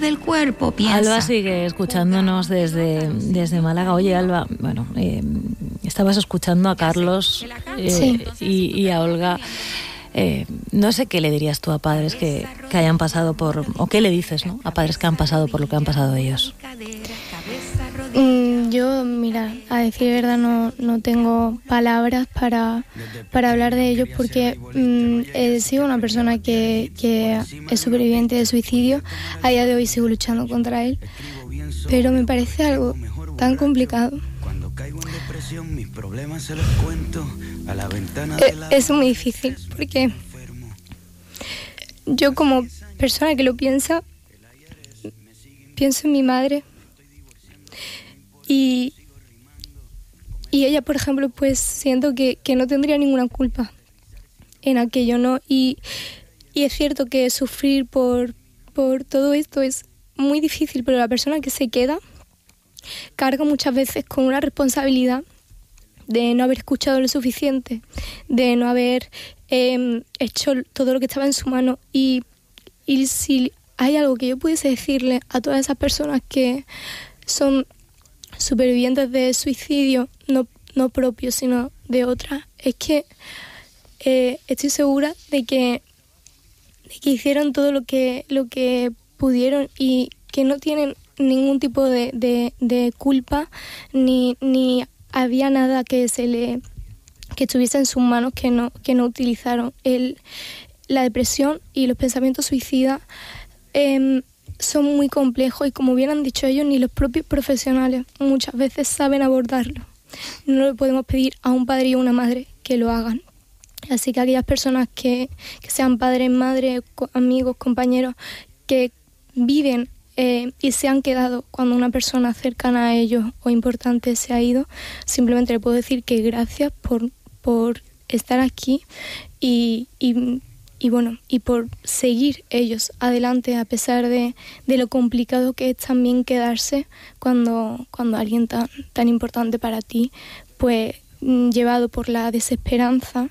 del cuerpo, piensa. Alba sigue escuchándonos desde Málaga. Oye, Alba, bueno, estabas escuchando a Carlos y a Olga. No sé qué le dirías tú a padres que hayan pasado por... o qué le dices, ¿no?, a padres que han pasado por lo que han pasado ellos. Yo, mira, a decir verdad no tengo palabras para hablar de ellos, porque he sido una persona que es superviviente de suicidio. A día de hoy sigo luchando contra él, pero me parece algo tan complicado. Es muy difícil, porque yo, como persona que lo piensa, pienso en mi madre. Y ella, por ejemplo, pues siento que no tendría ninguna culpa en aquello, ¿no? Y es cierto que sufrir por todo esto es muy difícil, pero la persona que se queda carga muchas veces con una responsabilidad de no haber escuchado lo suficiente, de no haber hecho todo lo que estaba en su mano. Y si hay algo que yo pudiese decirle a todas esas personas que son supervivientes de suicidio, no propio, sino de otras, es que estoy segura de que hicieron todo lo que pudieron y que no tienen ningún tipo de culpa, ni había nada que estuviese en sus manos que no utilizaron. La depresión y los pensamientos suicidas son muy complejos, y como bien han dicho ellos, ni los propios profesionales muchas veces saben abordarlo. No le podemos pedir a un padre y a una madre que lo hagan. Así que aquellas personas que sean padres, madres, amigos, compañeros, que viven y se han quedado cuando una persona cercana a ellos o importante se ha ido, simplemente le puedo decir que gracias por estar aquí y por seguir ellos adelante, a pesar de lo complicado que es también quedarse cuando alguien tan importante para ti, pues llevado por la desesperanza,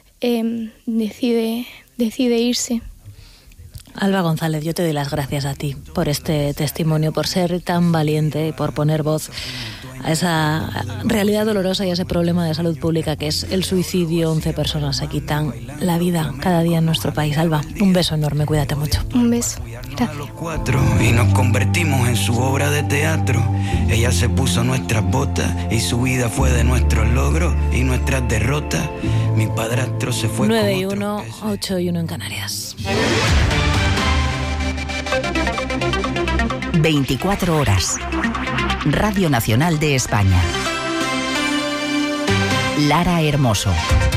decide irse. Alba González, yo te doy las gracias a ti por este testimonio, por ser tan valiente y por poner voz a esa realidad dolorosa y a ese problema de salud pública que es el suicidio. 11 personas se quitan la vida cada día en nuestro país. Alba, un beso enorme, cuídate mucho. Un beso, gracias. Y nos convertimos en su obra de teatro. Ella se puso nuestras botas y su vida fue de nuestros logros y nuestras derrotas. Mi padrastro se fue. 9:01, 8:01 en Canarias. 24 horas. Radio Nacional de España. Lara Hermoso.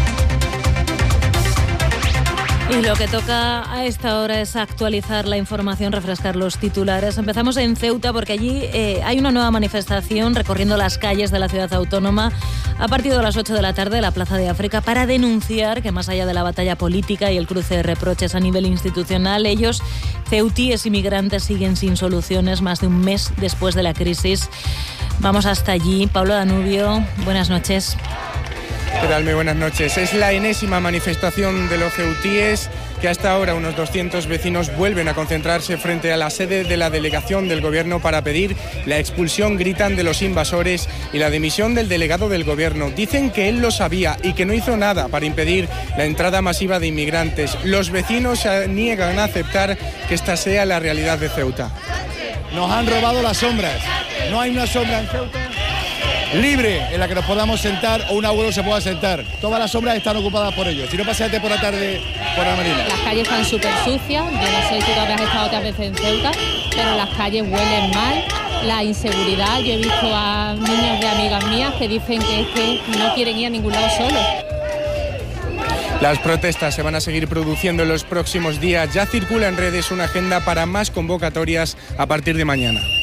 Y lo que toca a esta hora es actualizar la información, refrescar los titulares. Empezamos en Ceuta, porque allí hay una nueva manifestación recorriendo las calles de la ciudad autónoma a partir de las 8 de la tarde de la Plaza de África, para denunciar que, más allá de la batalla política y el cruce de reproches a nivel institucional, ellos, ceutíes inmigrantes, siguen sin soluciones más de un mes después de la crisis. Vamos hasta allí. Pablo Danubio, buenas noches. ¿Qué tal? Muy buenas noches. Es la enésima manifestación de los ceutíes, que hasta ahora unos 200 vecinos vuelven a concentrarse frente a la sede de la delegación del gobierno para pedir la expulsión, gritan, de los invasores y la dimisión del delegado del gobierno. Dicen que él lo sabía y que no hizo nada para impedir la entrada masiva de inmigrantes. Los vecinos se niegan a aceptar que esta sea la realidad de Ceuta. Nos han robado las sombras. No hay una sombra en Ceuta libre en la que nos podamos sentar o un abuelo se pueda sentar. Todas las sombras están ocupadas por ellos. Si no, paseate por la tarde por la Marina. Las calles están súper sucias. Yo no sé si tú habrás estado otras veces en Ceuta, pero las calles huelen mal. La inseguridad, yo he visto a niños de amigas mías que dicen que no quieren ir a ningún lado solos. Las protestas se van a seguir produciendo en los próximos días. Ya circula en redes una agenda para más convocatorias a partir de mañana.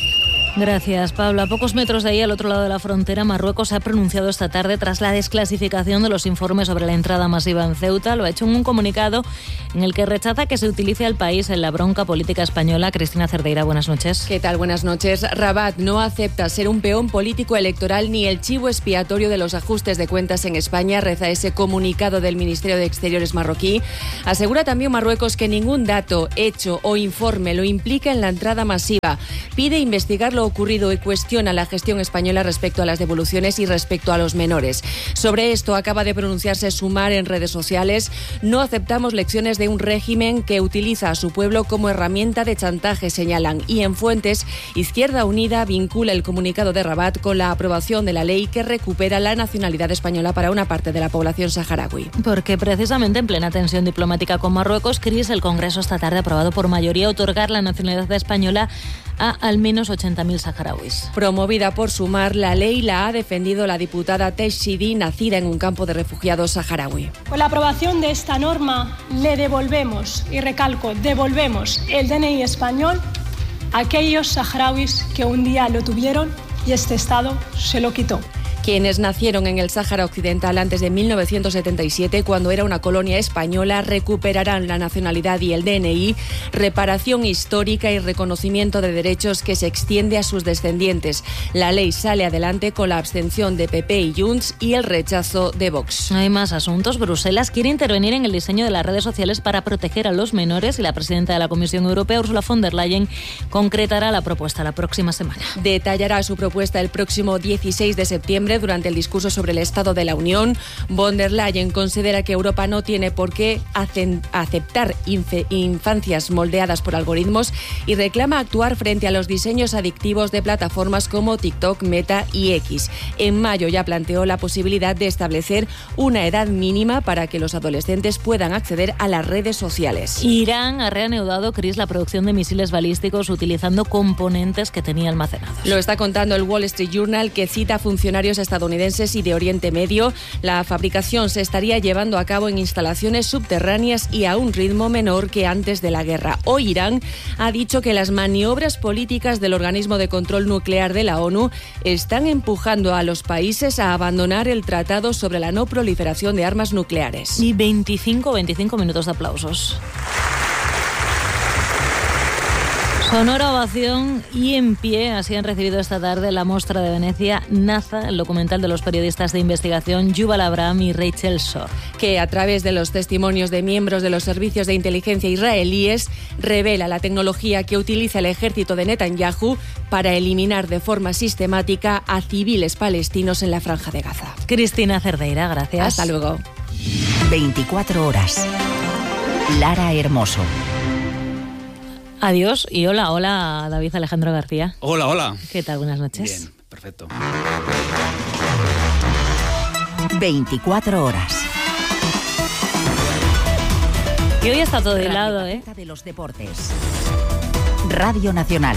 Gracias, Pablo. A pocos metros de ahí, al otro lado de la frontera, Marruecos se ha pronunciado esta tarde tras la desclasificación de los informes sobre la entrada masiva en Ceuta. Lo ha hecho en un comunicado en el que rechaza que se utilice al país en la bronca política española. Cristina Cerdeira, buenas noches. ¿Qué tal? Buenas noches. Rabat no acepta ser un peón político electoral ni el chivo expiatorio de los ajustes de cuentas en España, reza ese comunicado del Ministerio de Exteriores marroquí. Asegura también Marruecos que ningún dato, hecho o informe lo implica en la entrada masiva. Pide investigar lo ocurrido y cuestiona la gestión española respecto a las devoluciones y respecto a los menores. Sobre esto acaba de pronunciarse Sumar en redes sociales. No aceptamos lecciones de un régimen que utiliza a su pueblo como herramienta de chantaje, señalan. Y en fuentes, Izquierda Unida vincula el comunicado de Rabat con la aprobación de la ley que recupera la nacionalidad española para una parte de la población saharaui. Porque precisamente en plena tensión diplomática con Marruecos, Cris, el Congreso esta tarde ha aprobado por mayoría otorgar la nacionalidad española a al menos 80.000 saharauis. Promovida por Sumar, la ley la ha defendido la diputada Teixidi, nacida en un campo de refugiados saharaui. Con la aprobación de esta norma le devolvemos, y recalco, devolvemos el DNI español a aquellos saharauis que un día lo tuvieron y este Estado se lo quitó. Quienes nacieron en el Sáhara Occidental antes de 1977, cuando era una colonia española, recuperarán la nacionalidad y el DNI, reparación histórica y reconocimiento de derechos que se extiende a sus descendientes. La ley sale adelante con la abstención de PP y Junts y el rechazo de Vox. Hay más asuntos. Bruselas quiere intervenir en el diseño de las redes sociales para proteger a los menores y la presidenta de la Comisión Europea, Ursula von der Leyen, concretará la propuesta la próxima semana. Detallará su propuesta el próximo 16 de septiembre durante el discurso sobre el Estado de la Unión. Von der Leyen considera que Europa no tiene por qué aceptar infancias moldeadas por algoritmos y reclama actuar frente a los diseños adictivos de plataformas como TikTok, Meta y X. En mayo ya planteó la posibilidad de establecer una edad mínima para que los adolescentes puedan acceder a las redes sociales. Irán ha reanudado, Cris, la producción de misiles balísticos utilizando componentes que tenía almacenados. Lo está contando el Wall Street Journal, que cita a funcionarios estadounidenses y de Oriente Medio. La fabricación se estaría llevando a cabo en instalaciones subterráneas y a un ritmo menor que antes de la guerra. Hoy Irán ha dicho que las maniobras políticas del organismo de control nuclear de la ONU están empujando a los países a abandonar el tratado sobre la no proliferación de armas nucleares. Y 25 minutos de aplausos. Sonora ovación y en pie, así han recibido esta tarde la Mostra de Venecia Naza, el documental de los periodistas de investigación Yuval Abraham y Rachel Shor, que a través de los testimonios de miembros de los servicios de inteligencia israelíes revela la tecnología que utiliza el ejército de Netanyahu para eliminar de forma sistemática a civiles palestinos en la Franja de Gaza. Cristina Cerdeira, gracias. Hasta luego. 24 horas. Lara Hermoso. Adiós y hola David Alejandro García. Hola. ¿Qué tal? Buenas noches. Bien, perfecto. 24 horas. Y hoy está todo hilado, ¿eh? De los deportes. Radio Nacional.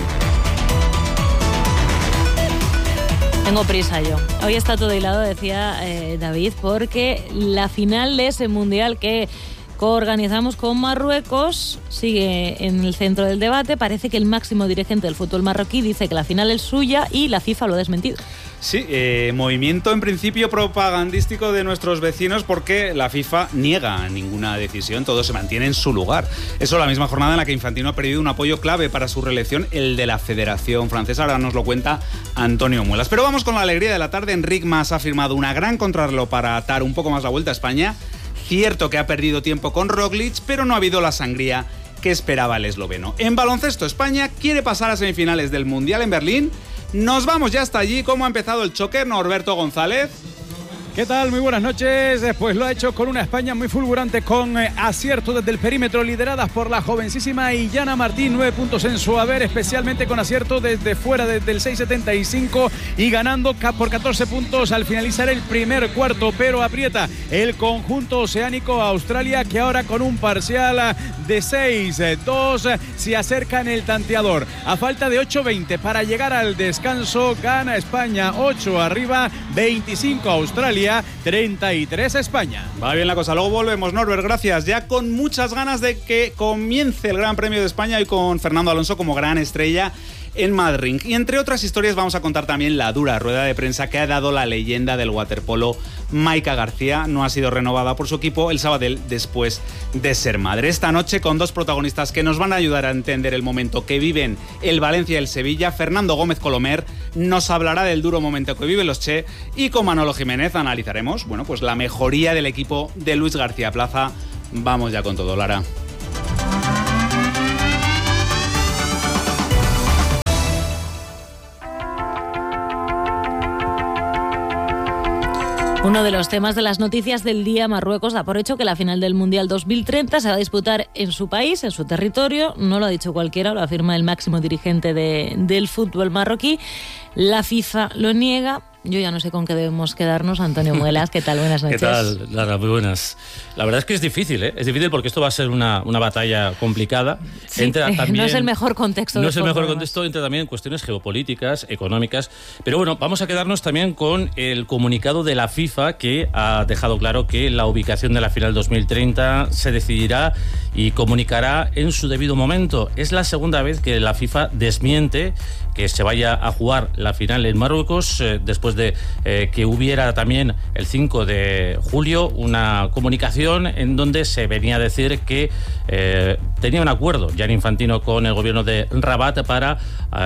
Tengo prisa yo. Hoy está todo hilado, decía David, porque la final de ese mundial que organizamos con Marruecos sigue en el centro del debate. Parece que el máximo dirigente del fútbol marroquí dice que la final es suya y la FIFA lo ha desmentido. Sí, movimiento en principio propagandístico de nuestros vecinos, porque la FIFA niega ninguna decisión, todo se mantiene en su lugar. Eso la misma jornada en la que Infantino ha perdido un apoyo clave para su reelección, el de la Federación Francesa. Ahora nos lo cuenta Antonio Muelas. Pero vamos con la alegría de la tarde. Enric Mas ha firmado una gran contrarreloj para dar un poco más la vuelta a España. Cierto que ha perdido tiempo con Roglic, pero no ha habido la sangría que esperaba el esloveno. En baloncesto, España quiere pasar a semifinales del Mundial en Berlín. Nos vamos ya hasta allí. ¿Cómo ha empezado el choque, Norberto González? ¿Qué tal? Muy buenas noches. Pues lo ha hecho con una España muy fulgurante, con acierto desde el perímetro, lideradas por la jovencísima Illana Martín. 9 puntos en su haber, especialmente con acierto desde fuera, desde el 6.75 y ganando por 14 puntos al finalizar el primer cuarto. Pero aprieta el conjunto oceánico. Australia, que ahora con un parcial de 6-2 se acerca en el tanteador. A falta de 8.20 para llegar al descanso, gana España 8 arriba, 25 Australia. Italia, 33 España. Va bien la cosa, luego volvemos, Norbert, gracias. Ya con muchas ganas de que comience el Gran Premio de España y con Fernando Alonso como gran estrella en Madrid. Y entre otras historias vamos a contar también la dura rueda de prensa que ha dado la leyenda del waterpolo, Maika García. No ha sido renovada por su equipo el Sabadell después de ser madre. Esta noche con dos protagonistas que nos van a ayudar a entender el momento que viven el Valencia y el Sevilla. Fernando Gómez Colomer nos hablará del duro momento que viven los Che, y con Manolo Jiménez analizaremos, bueno, pues la mejoría del equipo de Luis García Plaza. Vamos ya con todo, Lara. Uno de los temas de las noticias del día: Marruecos da por hecho que la final del Mundial 2030 se va a disputar en su país, en su territorio. No lo ha dicho cualquiera, lo afirma el máximo dirigente del fútbol marroquí. La FIFA lo niega. Yo ya no sé con qué debemos quedarnos. Antonio Muelas, ¿qué tal? Buenas noches. ¿Qué tal, Lara? Muy buenas. La verdad es que es difícil, ¿eh? Es difícil porque esto va a ser una batalla complicada. Sí, también, no es el mejor contexto. No es el mejor contexto, entra también en cuestiones geopolíticas, económicas. Pero bueno, vamos a quedarnos también con el comunicado de la FIFA, que ha dejado claro que la ubicación de la final 2030 se decidirá y comunicará en su debido momento. Es la segunda vez que la FIFA desmiente que se vaya a jugar la final en Marruecos, después de que hubiera también el 5 de julio una comunicación en donde se venía a decir que tenía un acuerdo Gianni Infantino con el gobierno de Rabat para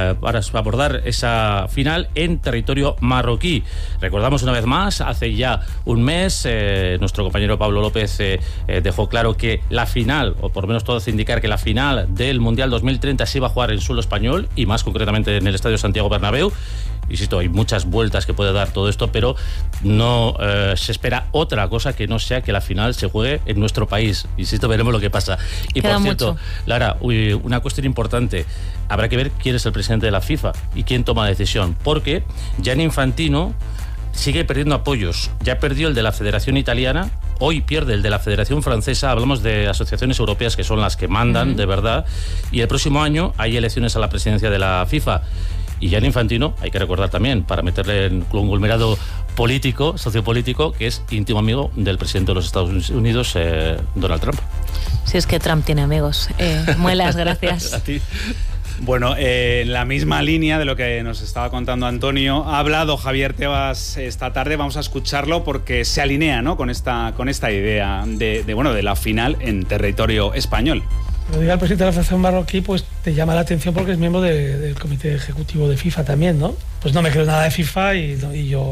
abordar esa final en territorio marroquí. Recordamos una vez más, hace ya un mes, nuestro compañero Pablo López dejó claro que la final, o por lo menos todo hace indicar que la final del Mundial 2030 se iba a jugar en suelo español, y más concretamente en el Estadio Santiago Bernabéu. Insisto, hay muchas vueltas que puede dar todo esto, pero no se espera otra cosa que no sea que la final se juegue en nuestro país. Insisto, veremos lo que pasa. Y queda por cierto, mucho. Lara, una cuestión importante. Habrá que ver quién es el presidente de la FIFA y quién toma la decisión, porque Gianni Infantino sigue perdiendo apoyos. Ya perdió el de la Federación Italiana, hoy pierde el de la Federación Francesa. Hablamos de asociaciones europeas que son las que mandan, de verdad, y el próximo año hay elecciones a la presidencia de la FIFA. Y Gianni Infantino, hay que recordar también, para meterle en un conglomerado político, sociopolítico, que es íntimo amigo del presidente de los Estados Unidos, Donald Trump. Si es que Trump tiene amigos. Muelas, gracias. A ti. Bueno, en la misma línea de lo que nos estaba contando Antonio, ha hablado Javier Tebas esta tarde. Vamos a escucharlo porque se alinea, ¿no?, con esta idea de la final en territorio español. Lo diga el presidente de la Federación Marroquí, pues te llama la atención porque es miembro del comité ejecutivo de FIFA también, ¿no? Pues no me creo nada de FIFA y yo,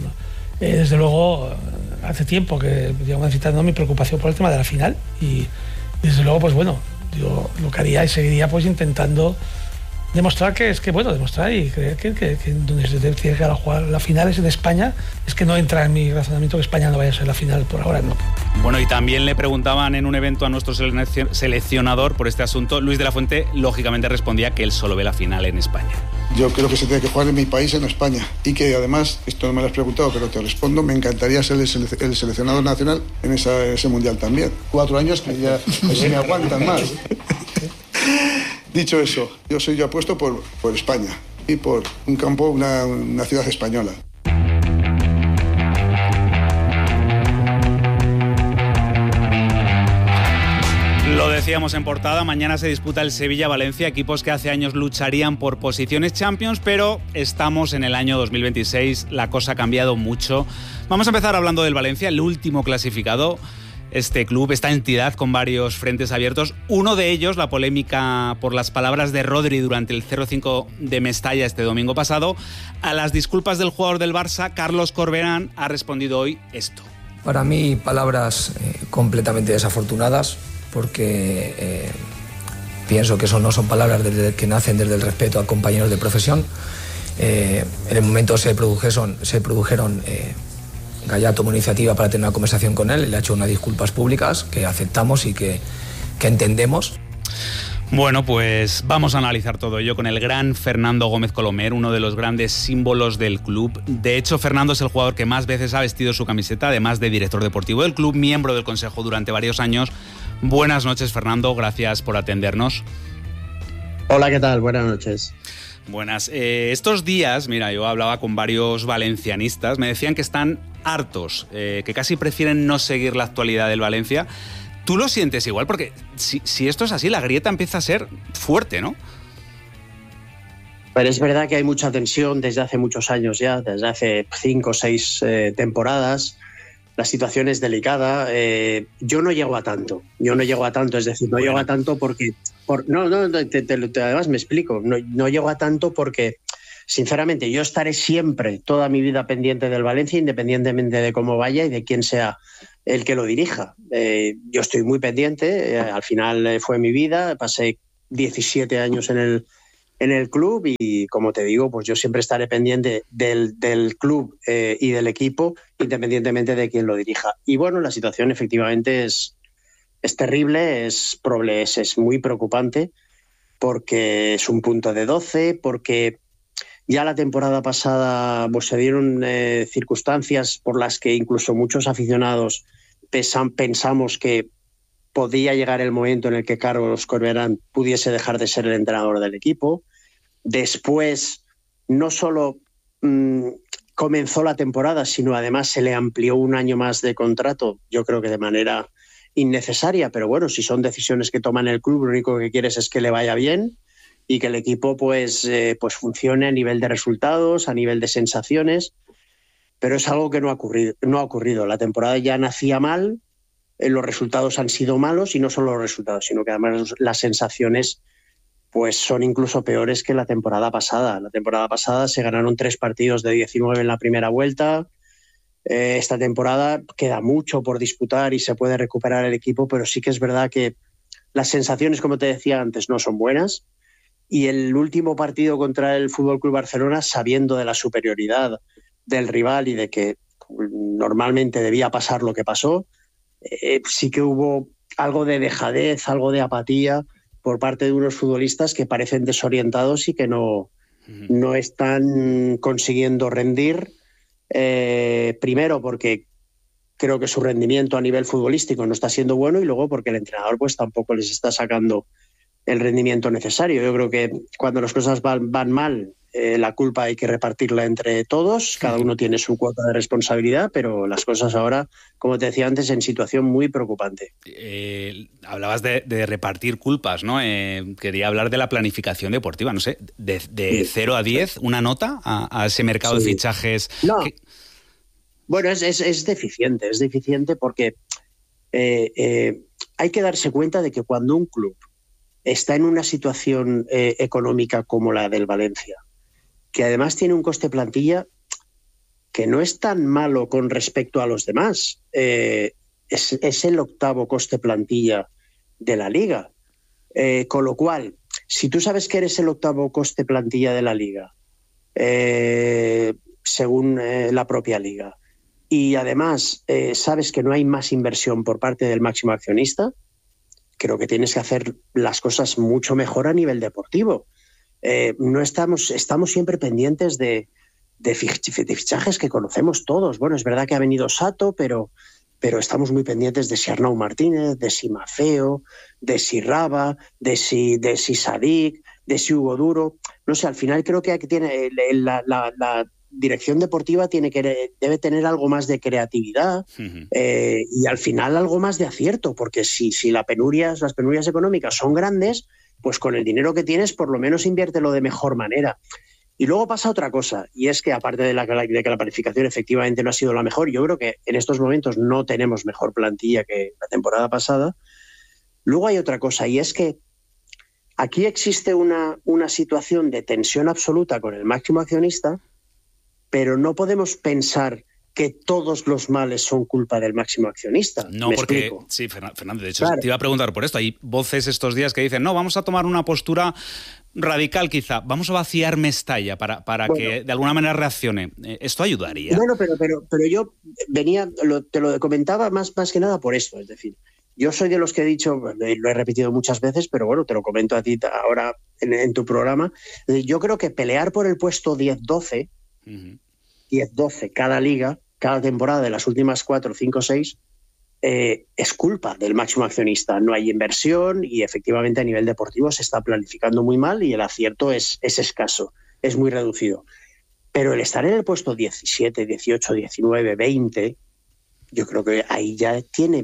desde luego, hace tiempo que llevo manifestando mi preocupación por el tema de la final, y desde luego, pues bueno, yo lo que haría y seguiría pues intentando demostrar demostrar y creer que donde se tiene que jugar la final es en España. Es que no entra en mi razonamiento que España no vaya a ser la final por ahora, ¿no? Bueno, y también le preguntaban en un evento a nuestro seleccionador por este asunto. Luis de la Fuente, lógicamente, respondía que él solo ve la final en España. Yo creo que se tiene que jugar en mi país, en España, y que además, esto no me lo has preguntado, pero te respondo, me encantaría ser el seleccionador nacional en ese mundial también. 4 años que ya me aguantan más. Dicho eso, yo apuesto por España y por un campo, una ciudad española. Lo decíamos en portada, mañana se disputa el Sevilla-Valencia, equipos que hace años lucharían por posiciones Champions, pero estamos en el año 2026, la cosa ha cambiado mucho. Vamos a empezar hablando del Valencia, el último clasificado. Este club, esta entidad con varios frentes abiertos, uno de ellos, la polémica por las palabras de Rodri durante el 0-5 de Mestalla este domingo pasado. A las disculpas del jugador del Barça, Carlos Corberán ha respondido hoy esto. Para mí, palabras completamente desafortunadas, porque pienso que eso no son palabras que nacen desde el respeto a compañeros de profesión. En el momento se produjeron Gallar tomó iniciativa para tener una conversación con él, le ha hecho unas disculpas públicas que aceptamos y que entendemos. Bueno, pues vamos a analizar todo ello con el gran Fernando Gómez Colomer, uno de los grandes símbolos del club. De hecho, Fernando es el jugador que más veces ha vestido su camiseta, además de director deportivo del club, miembro del consejo durante varios años. Buenas noches, Fernando, gracias por atendernos. Hola, ¿qué tal? Buenas noches. Buenas. Estos días, mira, yo hablaba con varios valencianistas, me decían que están hartos, que casi prefieren no seguir la actualidad del Valencia. ¿Tú lo sientes igual? Porque si esto es así, la grieta empieza a ser fuerte, ¿no? Pero es verdad que hay mucha tensión desde hace muchos años ya, desde hace 5 o 6 temporadas. La situación es delicada. Yo no llego a tanto, es decir, no llego a tanto porque... además me explico, no llego a tanto porque, sinceramente, yo estaré siempre, toda mi vida pendiente del Valencia, independientemente de cómo vaya y de quién sea el que lo dirija. Yo estoy muy pendiente, al final fue mi vida, pasé 17 años en el club y, como te digo, pues yo siempre estaré pendiente del club y del equipo, independientemente de quién lo dirija. Y bueno, la situación efectivamente es terrible, es muy preocupante, porque es un punto de 12, porque ya la temporada pasada pues, se dieron circunstancias por las que incluso muchos aficionados pensamos que podía llegar el momento en el que Carlos Corberán pudiese dejar de ser el entrenador del equipo. Después, no solo comenzó la temporada, sino además se le amplió un año más de contrato, yo creo que de manera innecesaria, pero bueno, si son decisiones que toma el club, lo único que quieres es que le vaya bien y que el equipo pues funcione a nivel de resultados, a nivel de sensaciones, pero es algo que no ha ocurrido. La temporada ya nacía mal, los resultados han sido malos, y no solo los resultados, sino que además las sensaciones pues son incluso peores que la temporada pasada. La temporada pasada se ganaron 3 partidos de 19 en la primera vuelta. Esta temporada queda mucho por disputar y se puede recuperar el equipo, pero sí que es verdad que las sensaciones, como te decía antes, no son buenas. Y el último partido contra el FC Barcelona, sabiendo de la superioridad del rival y de que normalmente debía pasar lo que pasó, sí que hubo algo de dejadez, algo de apatía por parte de unos futbolistas que parecen desorientados y que no están consiguiendo rendir. Primero porque creo que su rendimiento a nivel futbolístico no está siendo bueno, y luego porque el entrenador pues tampoco les está sacando el rendimiento necesario. Yo creo que cuando las cosas van mal, la culpa hay que repartirla entre todos, cada uno tiene su cuota de responsabilidad, pero las cosas ahora, como te decía antes, en situación muy preocupante. Hablabas de repartir culpas, ¿no? Quería hablar de la planificación deportiva, no sé, de 0 a 10, una nota a ese mercado de fichajes. No. Bueno, es deficiente porque hay que darse cuenta de que cuando un club está en una situación económica como la del Valencia, que además tiene un coste plantilla que no es tan malo con respecto a los demás, es el 8º coste plantilla de la Liga, con lo cual, si tú sabes que eres el 8º coste plantilla de la Liga, según la propia Liga, y además sabes que no hay más inversión por parte del máximo accionista, creo que tienes que hacer las cosas mucho mejor a nivel deportivo. No estamos siempre pendientes de fichajes que conocemos todos. Bueno, es verdad que ha venido Sato, pero estamos muy pendientes de si Arnau Martínez, de si Mafeo, de si Raba, de si Sadik, de si Hugo Duro. No sé, al final creo que tiene la dirección deportiva debe tener algo más de creatividad y al final algo más de acierto, porque si las penurias económicas son grandes, pues con el dinero que tienes por lo menos inviértelo de mejor manera. Y luego pasa otra cosa, y es que aparte de que la planificación efectivamente no ha sido la mejor, yo creo que en estos momentos no tenemos mejor plantilla que la temporada pasada. Luego hay otra cosa, y es que aquí existe una situación de tensión absoluta con el máximo accionista, pero no podemos pensar que todos los males son culpa del máximo accionista. No, porque sí, Fernando, de hecho, claro, te iba a preguntar por esto. Hay voces estos días que dicen, no, vamos a tomar una postura radical quizá, vamos a vaciar Mestalla para que de alguna manera reaccione. ¿Esto ayudaría? Bueno, pero yo te lo comentaba más que nada por esto, es decir, yo soy de los que he dicho, lo he repetido muchas veces, pero bueno, te lo comento a ti ahora en tu programa. Yo creo que pelear por el puesto 10-12, 10-12 cada liga, cada temporada de las últimas 4, 5, 6, es culpa del máximo accionista. No hay inversión y efectivamente a nivel deportivo se está planificando muy mal y el acierto es escaso, es muy reducido. Pero el estar en el puesto 17, 18, 19, 20, yo creo que ahí ya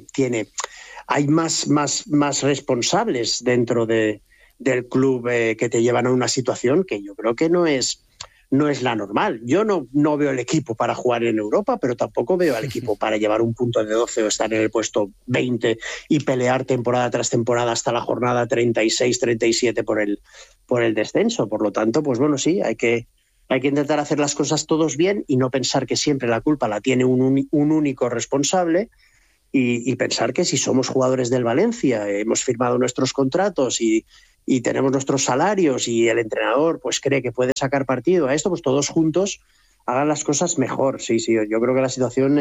hay más responsables dentro del club que te llevan a una situación que yo creo que no es la normal. Yo no veo el equipo para jugar en Europa, pero tampoco veo al equipo para llevar un punto de 12 o estar en el puesto 20 y pelear temporada tras temporada hasta la jornada 36, 37 por el descenso. Por lo tanto, pues bueno, sí, hay que intentar hacer las cosas todos bien y no pensar que siempre la culpa la tiene un único responsable y pensar que si somos jugadores del Valencia, hemos firmado nuestros contratos y tenemos nuestros salarios y el entrenador pues cree que puede sacar partido a esto, pues todos juntos hagan las cosas mejor. Sí, yo creo que la situación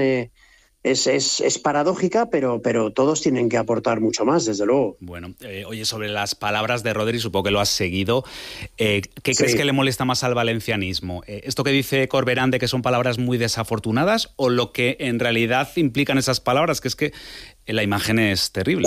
es paradójica, pero todos tienen que aportar mucho más, desde luego. Bueno, oye, sobre las palabras de Rodri, supongo que lo has seguido. ¿Qué crees que le molesta más al valencianismo? ¿Esto que dice Corberán de que son palabras muy desafortunadas o lo que en realidad implican esas palabras, que es que la imagen es terrible?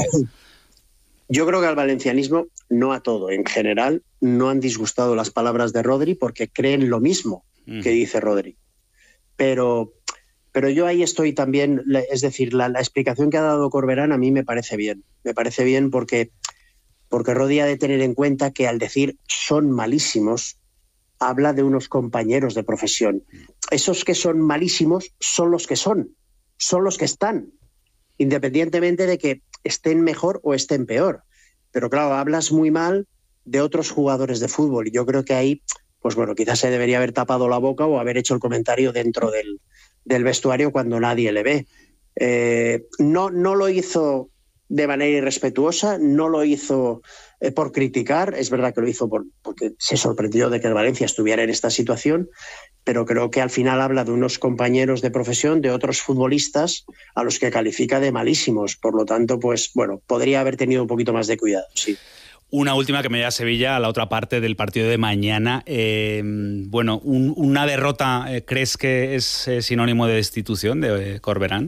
Yo creo que al valencianismo, no a todo, en general, no han disgustado las palabras de Rodri porque creen lo mismo que dice Rodri. Pero yo ahí estoy también, es decir, la explicación que ha dado Corberán a mí me parece bien. Me parece bien porque Rodri ha de tener en cuenta que al decir son malísimos, habla de unos compañeros de profesión. Esos que son malísimos son los que son los que están, independientemente de que estén mejor o estén peor. Pero claro, hablas muy mal de otros jugadores de fútbol y yo creo que ahí, pues bueno, quizás se debería haber tapado la boca o haber hecho el comentario dentro del vestuario cuando nadie le ve. No lo hizo de manera irrespetuosa, no lo hizo por criticar, es verdad que lo hizo porque se sorprendió de que el Valencia estuviera en esta situación, pero creo que al final habla de unos compañeros de profesión, de otros futbolistas a los que califica de malísimos. Por lo tanto, pues bueno, podría haber tenido un poquito más de cuidado, sí. Una última que me lleva a Sevilla, a la otra parte del partido de mañana. Bueno, una derrota, ¿crees que es sinónimo de destitución de Corberán?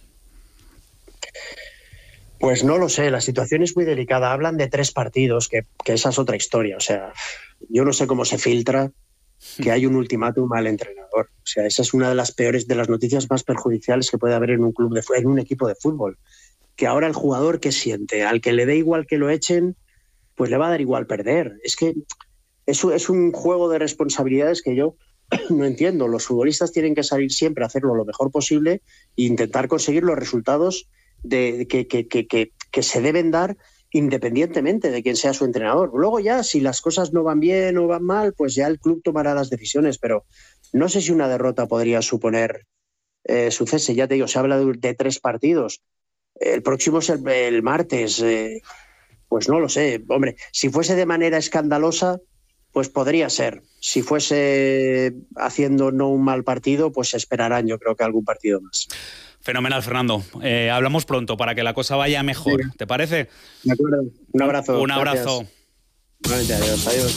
Pues no lo sé, la situación es muy delicada. Hablan de 3 partidos, que esa es otra historia. O sea, yo no sé cómo se filtra que hay un ultimátum al entrenador. O sea, esa es una de las peores, de las noticias más perjudiciales que puede haber en un equipo de fútbol. Que ahora el jugador que siente, al que le dé igual que lo echen, pues le va a dar igual perder. Es que eso es un juego de responsabilidades que yo no entiendo. Los futbolistas tienen que salir siempre a hacerlo lo mejor posible e intentar conseguir los resultados que se deben dar independientemente de quién sea su entrenador. Luego ya, si las cosas no van bien o van mal, pues ya el club tomará las decisiones, pero no sé si una derrota podría suponer su cese. Ya te digo, se habla de 3 partidos. El próximo es el martes. Pues no lo sé. Hombre, si fuese de manera escandalosa, pues podría ser. Si fuese haciendo no un mal partido, pues esperarán, yo creo que algún partido más. Fenomenal, Fernando. Hablamos pronto para que la cosa vaya mejor. Sí. ¿Te parece? De acuerdo. Un abrazo. Un abrazo. Adiós.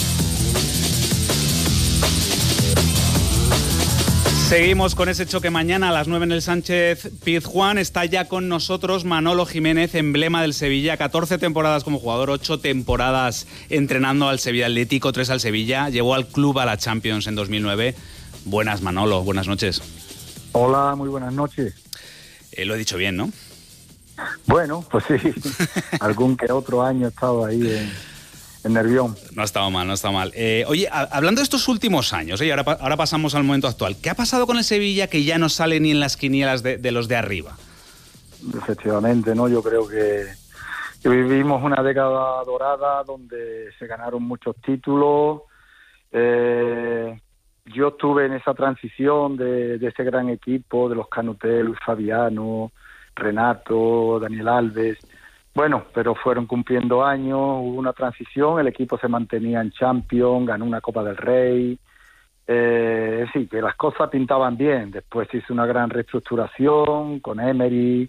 Seguimos con ese choque mañana a las 9 en el Sánchez Pizjuán. Está ya con nosotros Manolo Jiménez, emblema del Sevilla. 14 temporadas como jugador, 8 temporadas entrenando al Sevilla Atlético, 3 al Sevilla. Llevó al club a la Champions en 2009. Buenas, Manolo. Buenas noches. Hola, muy buenas noches. Lo he dicho bien, ¿no? Bueno, pues sí. Algún que otro año he estado ahí en Nervión. No ha estado mal, no está mal. Oye, hablando de estos últimos años, ahora pasamos al momento actual. ¿Qué ha pasado con el Sevilla que ya no sale ni en las quinielas de los de arriba? Efectivamente, ¿no? Yo creo que vivimos una década dorada donde se ganaron muchos títulos. Yo estuve en esa transición de ese gran equipo, de los Canutel, Luis Fabiano, Renato, Daniel Alves. Bueno, pero fueron cumpliendo años, hubo una transición, el equipo se mantenía en Champions, ganó una Copa del Rey. Sí, que las cosas pintaban bien. Después se hizo una gran reestructuración con Emery,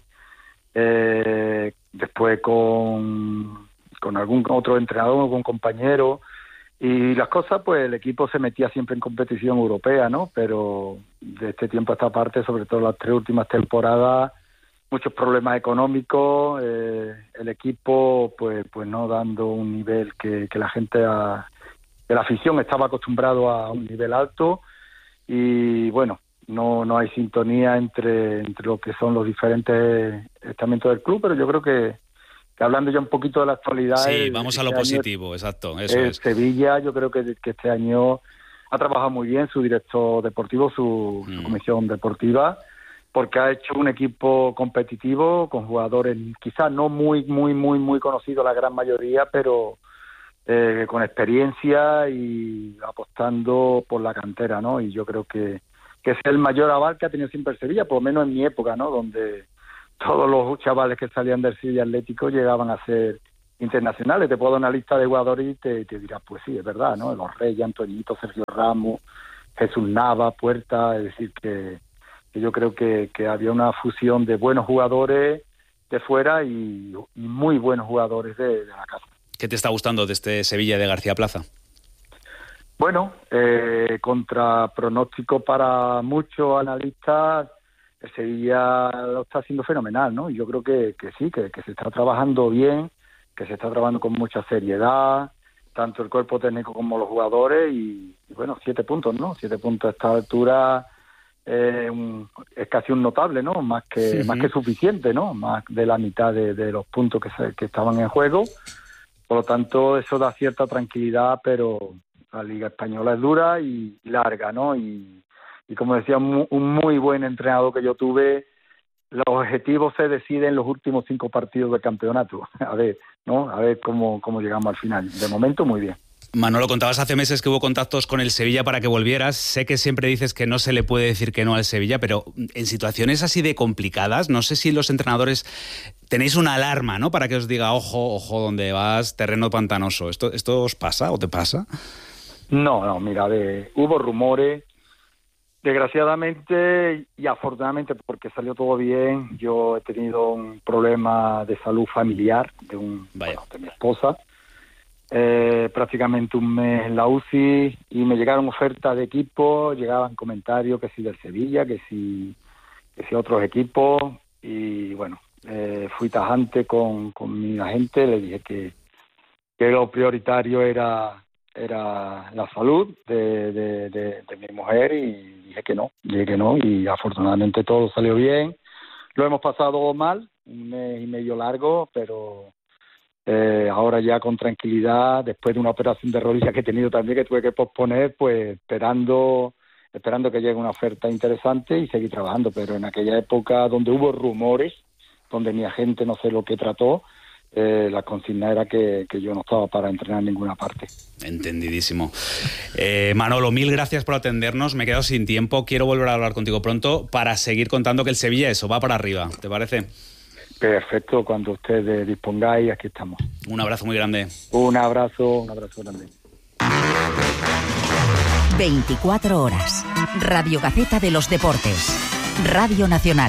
después con algún otro entrenador, con compañero. Y las cosas, pues el equipo se metía siempre en competición europea, ¿no? Pero de este tiempo a esta parte, sobre todo las 3 últimas temporadas, muchos problemas económicos, el equipo pues no dando un nivel que la gente, que la afición estaba acostumbrado a un nivel alto. y bueno, no hay sintonía entre lo que son los diferentes estamentos del club, pero yo creo que hablando ya un poquito de la actualidad... Sí, vamos a lo positivo, exacto, eso es. Sevilla, yo creo que este año ha trabajado muy bien su director deportivo, su comisión deportiva, porque ha hecho un equipo competitivo con jugadores quizás no muy conocidos la gran mayoría, pero con experiencia y apostando por la cantera, ¿no? Y yo creo que es el mayor aval que ha tenido siempre Sevilla, por lo menos en mi época, ¿no? Donde todos los chavales que salían del Sevilla Atlético llegaban a ser internacionales. Te puedo dar una lista de jugadores y te dirás, pues sí, es verdad, ¿no? Los Reyes, Antoñito, Sergio Ramos, Jesús Nava, Puerta, es decir, que yo creo que había una fusión de buenos jugadores de fuera y muy buenos jugadores de la casa. ¿Qué te está gustando de este Sevilla de García Plaza? Bueno, contra pronóstico para muchos analistas, el Sevilla lo está haciendo fenomenal, ¿no? Y yo creo que sí, que se está trabajando bien, que se está trabajando con mucha seriedad, tanto el cuerpo técnico como los jugadores, y bueno, 7 puntos, ¿no? 7 puntos a esta altura es casi un notable, ¿no? Más que suficiente, ¿no? Más de la mitad de los puntos que estaban en juego. Por lo tanto, eso da cierta tranquilidad, pero la Liga Española es dura y larga, ¿no? Y como decía un muy buen entrenador que yo tuve, los objetivos se deciden en los últimos 5 partidos del campeonato. A ver, ¿no? A ver cómo llegamos al final. De momento, muy bien. Manolo, contabas hace meses que hubo contactos con el Sevilla para que volvieras. Sé que siempre dices que no se le puede decir que no al Sevilla, pero en situaciones así de complicadas, no sé si los entrenadores tenéis una alarma, ¿no? Para que os diga, ojo, donde vas, terreno pantanoso. ¿Esto os pasa o te pasa? No, mira, hubo rumores. Desgraciadamente y afortunadamente, porque salió todo bien, yo he tenido un problema de salud familiar de mi esposa. Prácticamente un mes en la UCI y me llegaron ofertas de equipo, llegaban comentarios que sí del Sevilla, que sí otros equipos, y bueno, fui tajante con mi agente, le dije que lo prioritario era la salud de mi mujer, y dije que no, y afortunadamente todo salió bien. Lo hemos pasado mal, un mes y medio largo, pero ahora ya con tranquilidad, después de una operación de rodilla que he tenido también, que tuve que posponer, pues esperando que llegue una oferta interesante y seguir trabajando. Pero en aquella época donde hubo rumores, donde mi agente no sé lo que trató, la consigna era que yo no estaba para entrenar en ninguna parte. Entendidísimo. Manolo, mil gracias por atendernos. Me he quedado sin tiempo. Quiero volver a hablar contigo pronto para seguir contando que el Sevilla va para arriba. ¿Te parece? Perfecto, cuando ustedes dispongáis, aquí estamos. Un abrazo muy grande. Un abrazo grande. 24 horas. Radio Gaceta de los Deportes. Radio Nacional.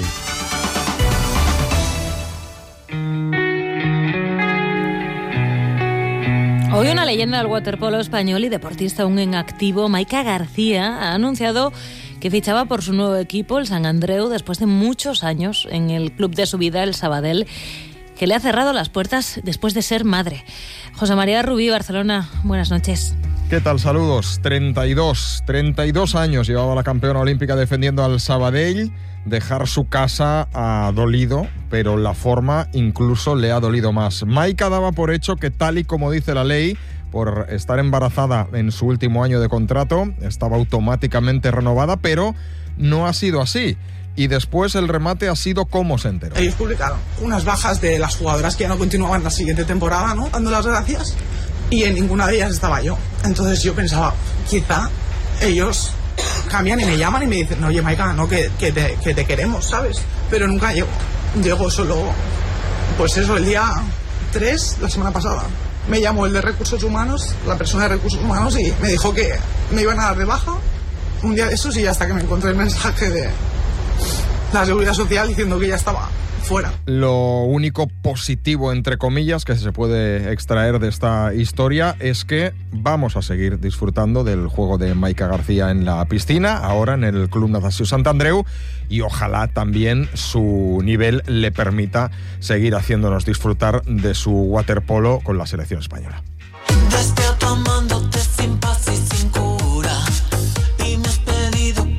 Hoy una leyenda del waterpolo español y deportista aún en activo, Maika García, ha anunciado que fichaba por su nuevo equipo, el Sant Andreu, después de muchos años en el club de su vida, el Sabadell, que le ha cerrado las puertas después de ser madre. José María Rubí, Barcelona, buenas noches. ¿Qué tal? Saludos. 32 años llevaba la campeona olímpica defendiendo al Sabadell. Dejar su casa ha dolido, pero la forma incluso le ha dolido más. Maika daba por hecho que, tal y como dice la ley, por estar embarazada en su último año de contrato, estaba automáticamente renovada, pero no ha sido así. Y después el remate ha sido cómo se enteró. Ellos publicaron unas bajas de las jugadoras que ya no continuaban la siguiente temporada, ¿no? Dando las gracias. Y en ninguna de ellas estaba yo. Entonces yo pensaba, quizá ellos cambian y me llaman y me dicen, oye Maika, no, que te queremos, ¿sabes? Pero nunca llego. Llego solo, pues eso, el día 3, la semana pasada. Me llamó el de Recursos Humanos, la persona de Recursos Humanos, y me dijo que me iban a dar de baja un día de esos, y hasta que me encontré el mensaje de la Seguridad Social diciendo que ya estaba fuera. Lo único positivo, entre comillas, que se puede extraer de esta historia es que vamos a seguir disfrutando del juego de Maika García en la piscina, ahora en el Club Natació Sant Andreu, y ojalá también su nivel le permita seguir haciéndonos disfrutar de su waterpolo con la selección española. Despierto amándote sin paz y sin cura, y me has pedido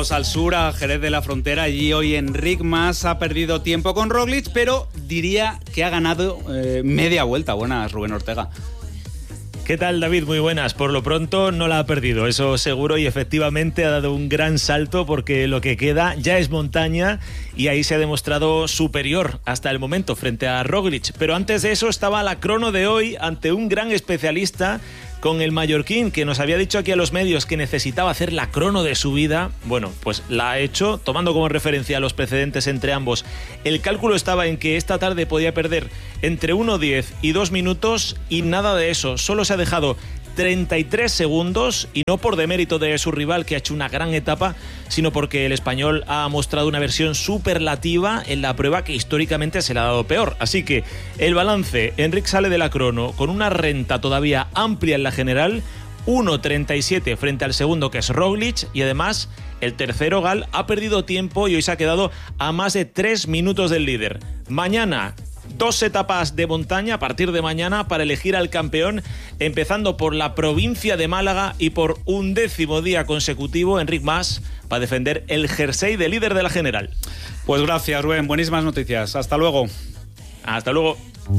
Vamos al sur, a Jerez de la Frontera. Allí hoy Enric Mas ha perdido tiempo con Roglic, pero diría que ha ganado media vuelta. Buenas, Rubén Ortega. ¿Qué tal, David? Muy buenas. Por lo pronto no la ha perdido, eso seguro, y efectivamente ha dado un gran salto porque lo que queda ya es montaña y ahí se ha demostrado superior hasta el momento frente a Roglic. Pero antes de eso estaba la crono de hoy ante un gran especialista, con el mallorquín, que nos había dicho aquí a los medios que necesitaba hacer la crono de su vida. Bueno, pues la ha hecho, tomando como referencia los precedentes entre ambos. El cálculo estaba en que esta tarde podía perder entre 1:10 y 2 minutos y nada de eso. Solo se ha dejado 33 segundos y no por demérito de su rival, que ha hecho una gran etapa, sino porque el español ha mostrado una versión superlativa en la prueba que históricamente se le ha dado peor. Así que el balance: Enric sale de la crono con una renta todavía amplia en la general, 1:37 frente al segundo, que es Roglic, y además el tercero, Gal, ha perdido tiempo y hoy se ha quedado a más de 3 minutos del líder. Mañana 2 etapas de montaña a partir de mañana para elegir al campeón, empezando por la provincia de Málaga, y por 11º día consecutivo Enric Mas va a defender el jersey de líder de la general. Pues gracias, Rubén. Buenísimas noticias. Hasta luego. Hasta luego.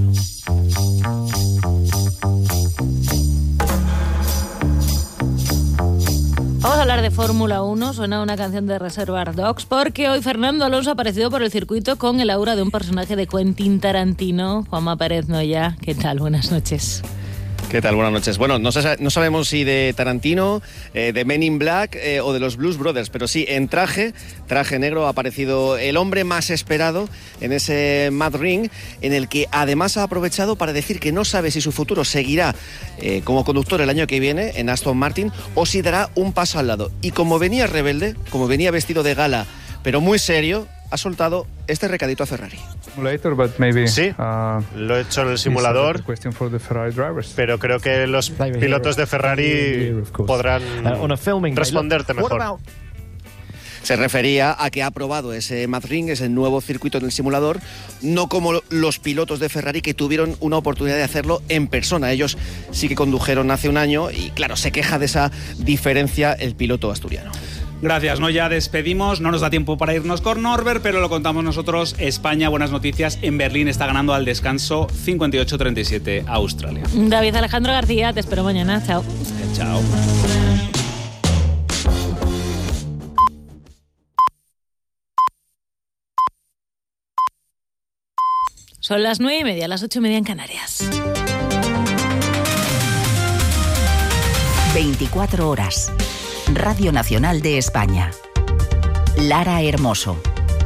Vamos a hablar de Fórmula 1, suena una canción de Reservoir Dogs, porque hoy Fernando Alonso ha aparecido por el circuito con el aura de un personaje de Quentin Tarantino. Juanma Pérez Noya, ¿qué tal? Buenas noches. ¿Qué tal? Buenas noches. Bueno, no sabemos si de Tarantino, de Men in Black o de los Blues Brothers, pero sí, en traje negro ha aparecido el hombre más esperado en ese Mad Ring, en el que además ha aprovechado para decir que no sabe si su futuro seguirá como conductor el año que viene en Aston Martin o si dará un paso al lado. Y como venía rebelde, como venía vestido de gala, pero muy serio, ha soltado este recadito a Ferrari. Sí, lo he hecho en el simulador, pero creo que los pilotos de Ferrari podrán responderte mejor. Se refería a que ha probado ese Mad Ring, ese nuevo circuito en el simulador, no como los pilotos de Ferrari, que tuvieron una oportunidad de hacerlo en persona. Ellos sí que condujeron hace un año y, claro, se queja de esa diferencia el piloto asturiano. Gracias, ¿no? Ya despedimos, no nos da tiempo para irnos con Norbert, pero lo contamos nosotros. España, buenas noticias, en Berlín está ganando al descanso 58-37 a Australia. David Alejandro García, te espero mañana, chao. Chao. Son las 9:30, las 8:30 en Canarias. 24 horas. Radio Nacional de España. Lara Hermoso.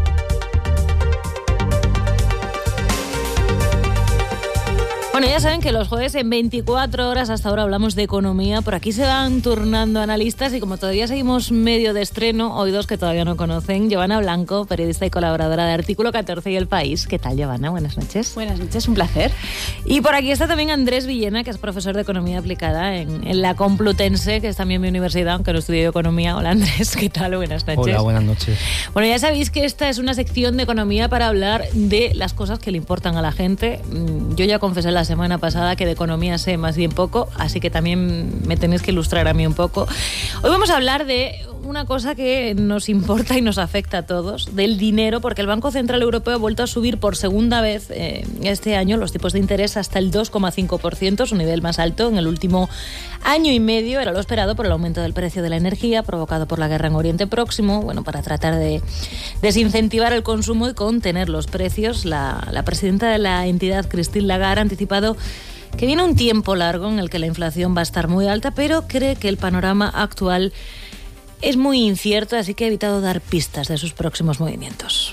Bueno, ya saben que los jueves en 24 horas hasta ahora hablamos de economía. Por aquí se van turnando analistas y como todavía seguimos medio de estreno, hoy dos que todavía no conocen. Giovanna Blanco, periodista y colaboradora de Artículo 14 y El País. ¿Qué tal, Giovanna? Buenas noches. Buenas noches, un placer. Y por aquí está también Andrés Villena, que es profesor de Economía Aplicada en la Complutense, que es también mi universidad, aunque no estudié Economía. Hola, Andrés, ¿qué tal? Buenas noches. Hola, buenas noches. Bueno, ya sabéis que esta es una sección de economía para hablar de las cosas que le importan a la gente. Yo ya confesé la semana pasada que de economía sé más bien poco, así que también me tenéis que ilustrar a mí un poco. Hoy vamos a hablar de una cosa que nos importa y nos afecta a todos, del dinero, porque el Banco Central Europeo ha vuelto a subir por segunda vez este año los tipos de interés hasta el 2,5%, su nivel más alto en el último año y medio. Era lo esperado por el aumento del precio de la energía provocado por la guerra en Oriente Próximo. Bueno, para tratar de desincentivar el consumo y contener los precios, la presidenta de la entidad, Christine Lagarde, ha anticipado que viene un tiempo largo en el que la inflación va a estar muy alta, pero cree que el panorama actual es muy incierto, así que ha evitado dar pistas de sus próximos movimientos.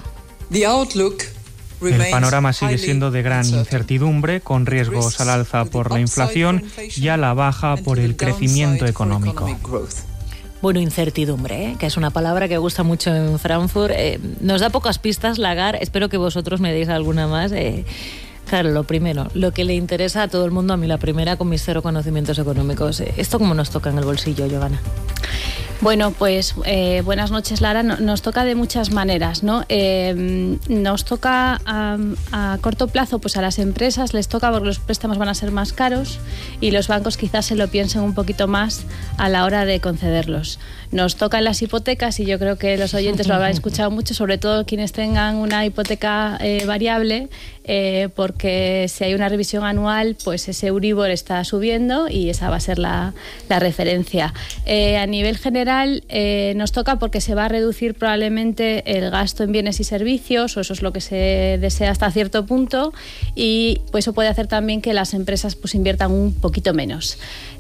El panorama sigue siendo de gran incertidumbre, con riesgos al alza por la inflación y a la baja por el crecimiento económico. Bueno, incertidumbre, que es una palabra que gusta mucho en Frankfurt. Nos da pocas pistas, Lagarde. Espero que vosotros me deis alguna más. Claro, lo primero, lo que le interesa a todo el mundo, a mí la primera, con mis cero conocimientos económicos. ¿Esto cómo nos toca en el bolsillo, Giovanna? Bueno, pues buenas noches, Lara. Nos toca de muchas maneras, ¿no? Nos toca a corto plazo, pues a las empresas les toca porque los préstamos van a ser más caros y los bancos quizás se lo piensen un poquito más a la hora de concederlos. Nos tocan las hipotecas y yo creo que los oyentes lo habrán escuchado mucho, sobre todo quienes tengan una hipoteca variable, porque si hay una revisión anual, pues ese Euribor está subiendo y esa va a ser la referencia. A nivel general nos toca porque se va a reducir probablemente el gasto en bienes y servicios, o eso es lo que se desea hasta cierto punto, y pues eso puede hacer también que las empresas pues inviertan un poquito menos.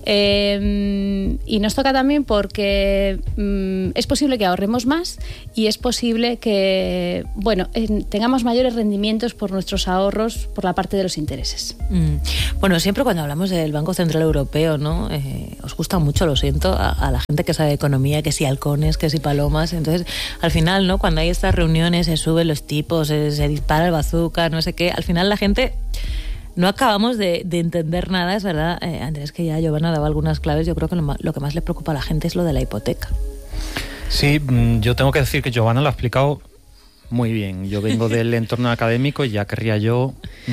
Y nos toca también porque es posible que ahorremos más y es posible que tengamos mayores rendimientos por nuestros ahorros por la parte de los intereses. Bueno, siempre cuando hablamos del Banco Central Europeo, ¿no? Os gusta mucho, lo siento, a la gente que sabe de economía, que si halcones, que si palomas. Entonces, al final, ¿no? Cuando hay estas reuniones, se suben los tipos, se dispara el bazooka, no sé qué, al final la gente... No acabamos de entender nada, es verdad, Andrés, que ya Giovanna daba algunas claves. Yo creo que lo que más le preocupa a la gente es lo de la hipoteca. Sí, yo tengo que decir que Giovanna lo ha explicado muy bien. Yo vengo del entorno académico y ya querría yo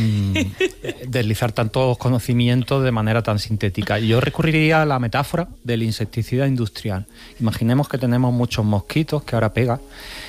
deslizar tantos conocimientos de manera tan sintética. Yo recurriría a la metáfora del insecticida industrial. Imaginemos que tenemos muchos mosquitos que ahora pegan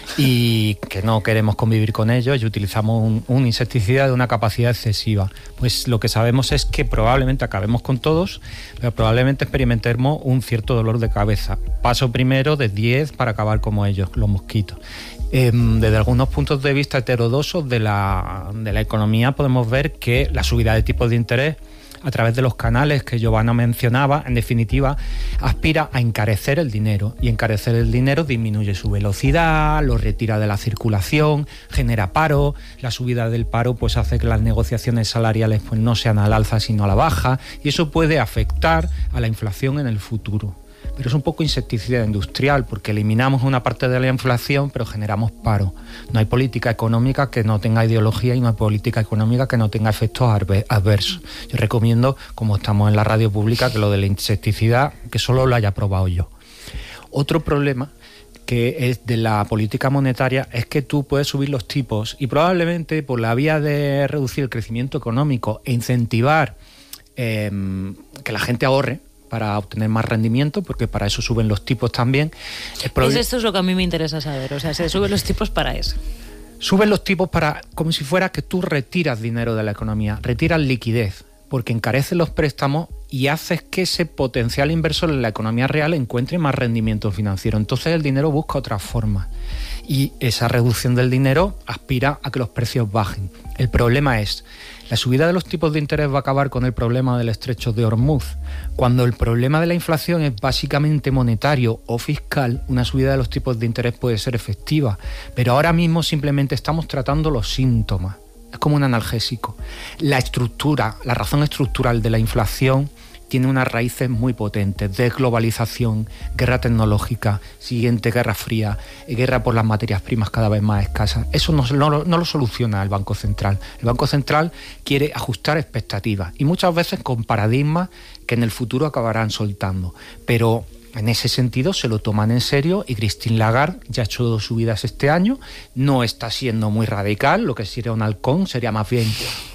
y que no queremos convivir con ellos y utilizamos un insecticida de una capacidad excesiva. Pues lo que sabemos es que probablemente acabemos con todos, pero probablemente experimentemos un cierto dolor de cabeza. Paso primero de 10 para acabar como ellos, los mosquitos. Desde algunos puntos de vista heterodoxos de la economía podemos ver que la subida de tipos de interés a través de los canales que Giovanna mencionaba, en definitiva, aspira a encarecer el dinero, y encarecer el dinero disminuye su velocidad, lo retira de la circulación, genera paro. La subida del paro pues hace que las negociaciones salariales pues no sean al alza sino a la baja, y eso puede afectar a la inflación en el futuro. Pero es un poco insecticida industrial porque eliminamos una parte de la inflación pero generamos paro. No hay política económica que no tenga ideología y no hay política económica que no tenga efectos adversos. Yo recomiendo, como estamos en la radio pública, que lo de la insecticida que solo lo haya probado yo. Otro problema que es de la política monetaria es que tú puedes subir los tipos y probablemente por la vía de reducir el crecimiento económico e incentivar que la gente ahorre para obtener más rendimiento, porque para eso suben los tipos también. Esto es lo que a mí me interesa saber, o sea, se suben los tipos para eso. Suben los tipos para, como si fuera que tú retiras dinero de la economía, retiras liquidez, porque encareces los préstamos y haces que ese potencial inversor en la economía real encuentre más rendimiento financiero. Entonces el dinero busca otras formas y esa reducción del dinero aspira a que los precios bajen. El problema es, la subida de los tipos de interés va a acabar con el problema del estrecho de Hormuz. Cuando el problema de la inflación es básicamente monetario o fiscal, una subida de los tipos de interés puede ser efectiva, pero ahora mismo simplemente estamos tratando los síntomas. Es como un analgésico. La razón estructural de la inflación tiene unas raíces muy potentes: desglobalización, guerra tecnológica, siguiente guerra fría, guerra por las materias primas cada vez más escasas. Eso no lo soluciona el Banco Central. El Banco Central quiere ajustar expectativas y muchas veces con paradigmas que en el futuro acabarán soltando. Pero en ese sentido se lo toman en serio y Christine Lagarde ya ha hecho 2 subidas este año. No está siendo muy radical, lo que sería un halcón sería más bien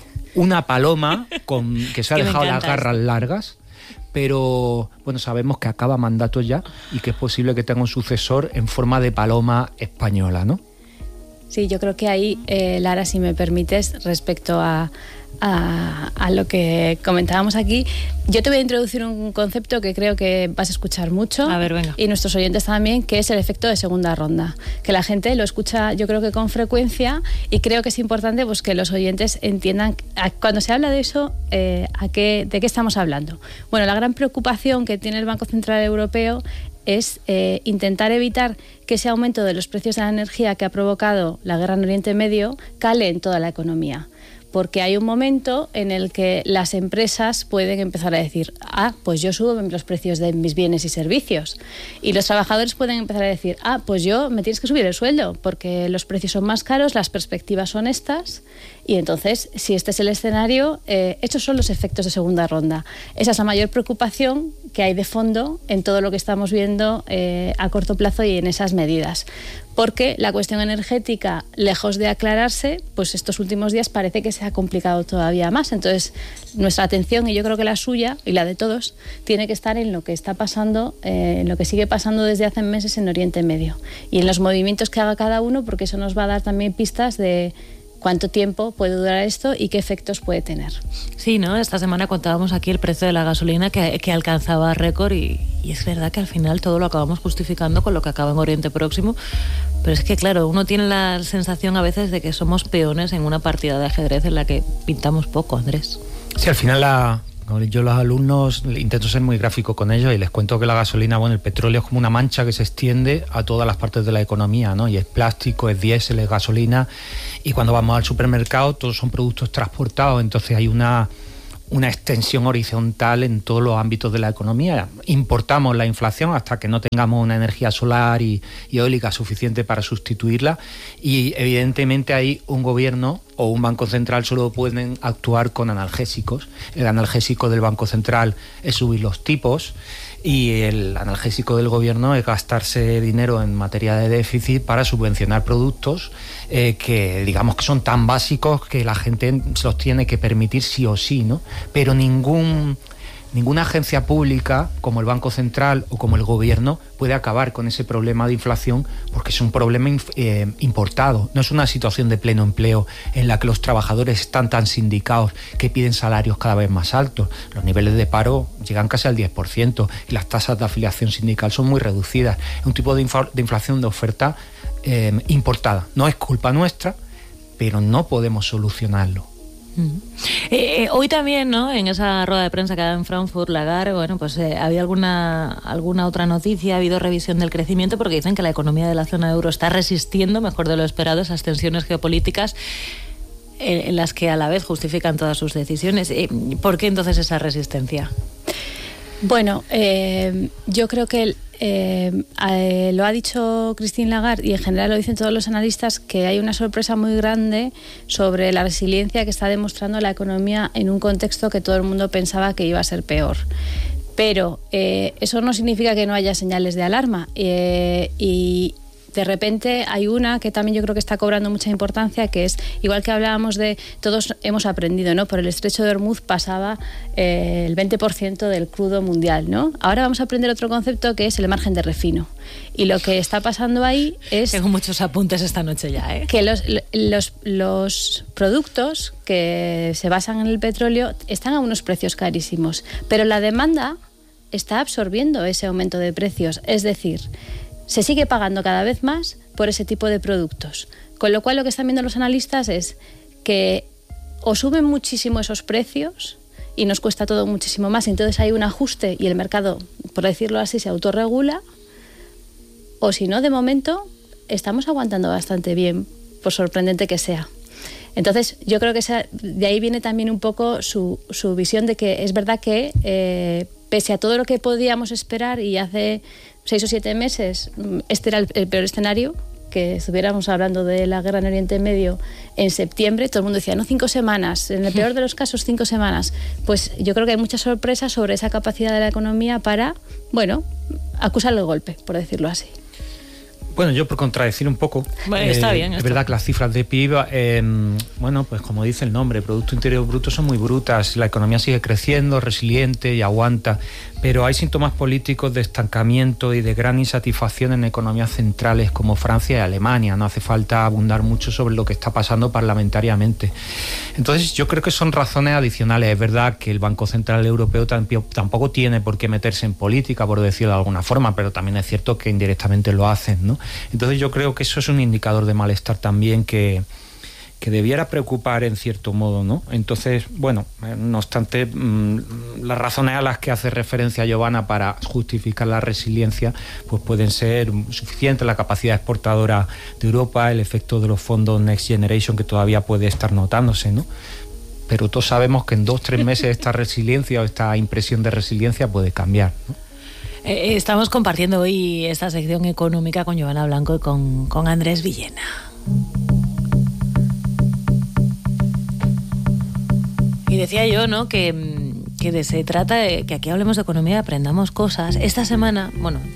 una paloma que se ha dejado las garras largas. Pero bueno, sabemos que acaba mandato ya y que es posible que tenga un sucesor en forma de paloma española, ¿no? Sí, yo creo que ahí, Lara, si me permites, respecto a lo que comentábamos aquí, yo te voy a introducir un concepto que creo que vas a escuchar mucho. A ver, venga. Y nuestros oyentes también, que es el efecto de segunda ronda, que la gente lo escucha yo creo que con frecuencia, y creo que es importante pues que los oyentes entiendan cuando se habla de eso, de qué estamos hablando. Bueno, la gran preocupación que tiene el Banco Central Europeo es intentar evitar que ese aumento de los precios de la energía que ha provocado la guerra en Oriente Medio cale en toda la economía. Porque hay un momento en el que las empresas pueden empezar a decir, pues yo subo los precios de mis bienes y servicios. Y los trabajadores pueden empezar a decir, pues yo me tienes que subir el sueldo porque los precios son más caros, las perspectivas son estas. Y entonces, si este es el escenario, estos son los efectos de segunda ronda. Esa es la mayor preocupación que hay de fondo en todo lo que estamos viendo a corto plazo y en esas medidas. Porque la cuestión energética, lejos de aclararse, pues estos últimos días parece que se ha complicado todavía más. Entonces, nuestra atención, y yo creo que la suya y la de todos, tiene que estar en lo que está pasando, en lo que sigue pasando desde hace meses en Oriente Medio y en los movimientos que haga cada uno, porque eso nos va a dar también pistas de cuánto tiempo puede durar esto y qué efectos puede tener. Sí, ¿no? Esta semana contábamos aquí el precio de la gasolina que alcanzaba récord y es verdad que al final todo lo acabamos justificando con lo que acaba en Oriente Próximo, pero es que claro, uno tiene la sensación a veces de que somos peones en una partida de ajedrez en la que pintamos poco, Andrés. Sí, al final yo los alumnos intento ser muy gráfico con ellos y les cuento que la gasolina, bueno, el petróleo es como una mancha que se extiende a todas las partes de la economía, ¿no? Y es plástico, es diésel, es gasolina, y cuando vamos al supermercado todos son productos transportados, entonces hay una extensión horizontal en todos los ámbitos de la economía. Importamos la inflación hasta que no tengamos una energía solar y eólica suficiente para sustituirla, y evidentemente hay un gobierno o un banco central solo pueden actuar con analgésicos. El analgésico del Banco Central es subir los tipos y el analgésico del gobierno es gastarse dinero en materia de déficit para subvencionar productos que digamos que son tan básicos que la gente se los tiene que permitir sí o sí, ¿no? Pero ninguna agencia pública como el Banco Central o como el gobierno puede acabar con ese problema de inflación, porque es un problema importado. No es una situación de pleno empleo en la que los trabajadores están tan sindicados que piden salarios cada vez más altos. Los niveles de paro llegan casi al 10% y las tasas de afiliación sindical son muy reducidas. Es un tipo de inflación de oferta importada. No es culpa nuestra, pero no podemos solucionarlo. Hoy también, ¿no? En esa rueda de prensa que da en Frankfurt, Lagarde, bueno, pues había alguna otra noticia, ha habido revisión del crecimiento, porque dicen que la economía de la zona euro está resistiendo mejor de lo esperado esas tensiones geopolíticas en las que a la vez justifican todas sus decisiones. ¿Por qué entonces esa resistencia? Bueno, yo creo que lo ha dicho Christine Lagarde y en general lo dicen todos los analistas, que hay una sorpresa muy grande sobre la resiliencia que está demostrando la economía en un contexto que todo el mundo pensaba que iba a ser peor. Pero eso no significa que no haya señales de alarma y de repente hay una que también yo creo que está cobrando mucha importancia, que es, igual que hablábamos de, todos hemos aprendido, ¿no? Por el estrecho de Hormuz pasaba el 20% del crudo mundial, ¿no? Ahora vamos a aprender otro concepto que es el margen de refino. Y lo que está pasando ahí es... Tengo muchos apuntes esta noche ya, ¿eh? Que los productos que se basan en el petróleo están a unos precios carísimos, pero la demanda está absorbiendo ese aumento de precios, es decir, se sigue pagando cada vez más por ese tipo de productos. Con lo cual lo que están viendo los analistas es que o suben muchísimo esos precios y nos cuesta todo muchísimo más, entonces hay un ajuste y el mercado, por decirlo así, se autorregula, o si no, de momento estamos aguantando bastante bien, por sorprendente que sea. Entonces yo creo que de ahí viene también un poco su visión de que es verdad que pese a todo lo que podíamos esperar, y hace 6 o 7 meses este era el peor escenario, que estuviéramos hablando de la guerra en Oriente Medio en septiembre, todo el mundo decía, no, 5 semanas, en el peor de los casos 5 semanas. Pues yo creo que hay muchas sorpresas sobre esa capacidad de la economía para, bueno, acusar el golpe, por decirlo así. Bueno, yo por contradecir un poco, bueno, está bien, es verdad que las cifras de PIB, bueno, pues como dice el nombre, Producto Interior Bruto, son muy brutas, la economía sigue creciendo, resiliente y aguanta, pero hay síntomas políticos de estancamiento y de gran insatisfacción en economías centrales como Francia y Alemania. No hace falta abundar mucho sobre lo que está pasando parlamentariamente. Entonces yo creo que son razones adicionales. Es verdad que el Banco Central Europeo tampoco tiene por qué meterse en política, por decirlo de alguna forma, pero también es cierto que indirectamente lo hacen, ¿no? Entonces yo creo que eso es un indicador de malestar también que debiera preocupar en cierto modo, ¿no? Entonces, bueno, no obstante, las razones a las que hace referencia Giovanna para justificar la resiliencia pues pueden ser suficientes, la capacidad exportadora de Europa, el efecto de los fondos Next Generation que todavía puede estar notándose, ¿no? Pero todos sabemos que en 2-3 meses esta resiliencia o esta impresión de resiliencia puede cambiar, ¿no? Estamos compartiendo hoy esta sección económica con Giovanna Blanco y con Andrés Villena. Y decía yo, ¿no?, que que se trata de que aquí hablemos de economía y aprendamos cosas. Esta semana,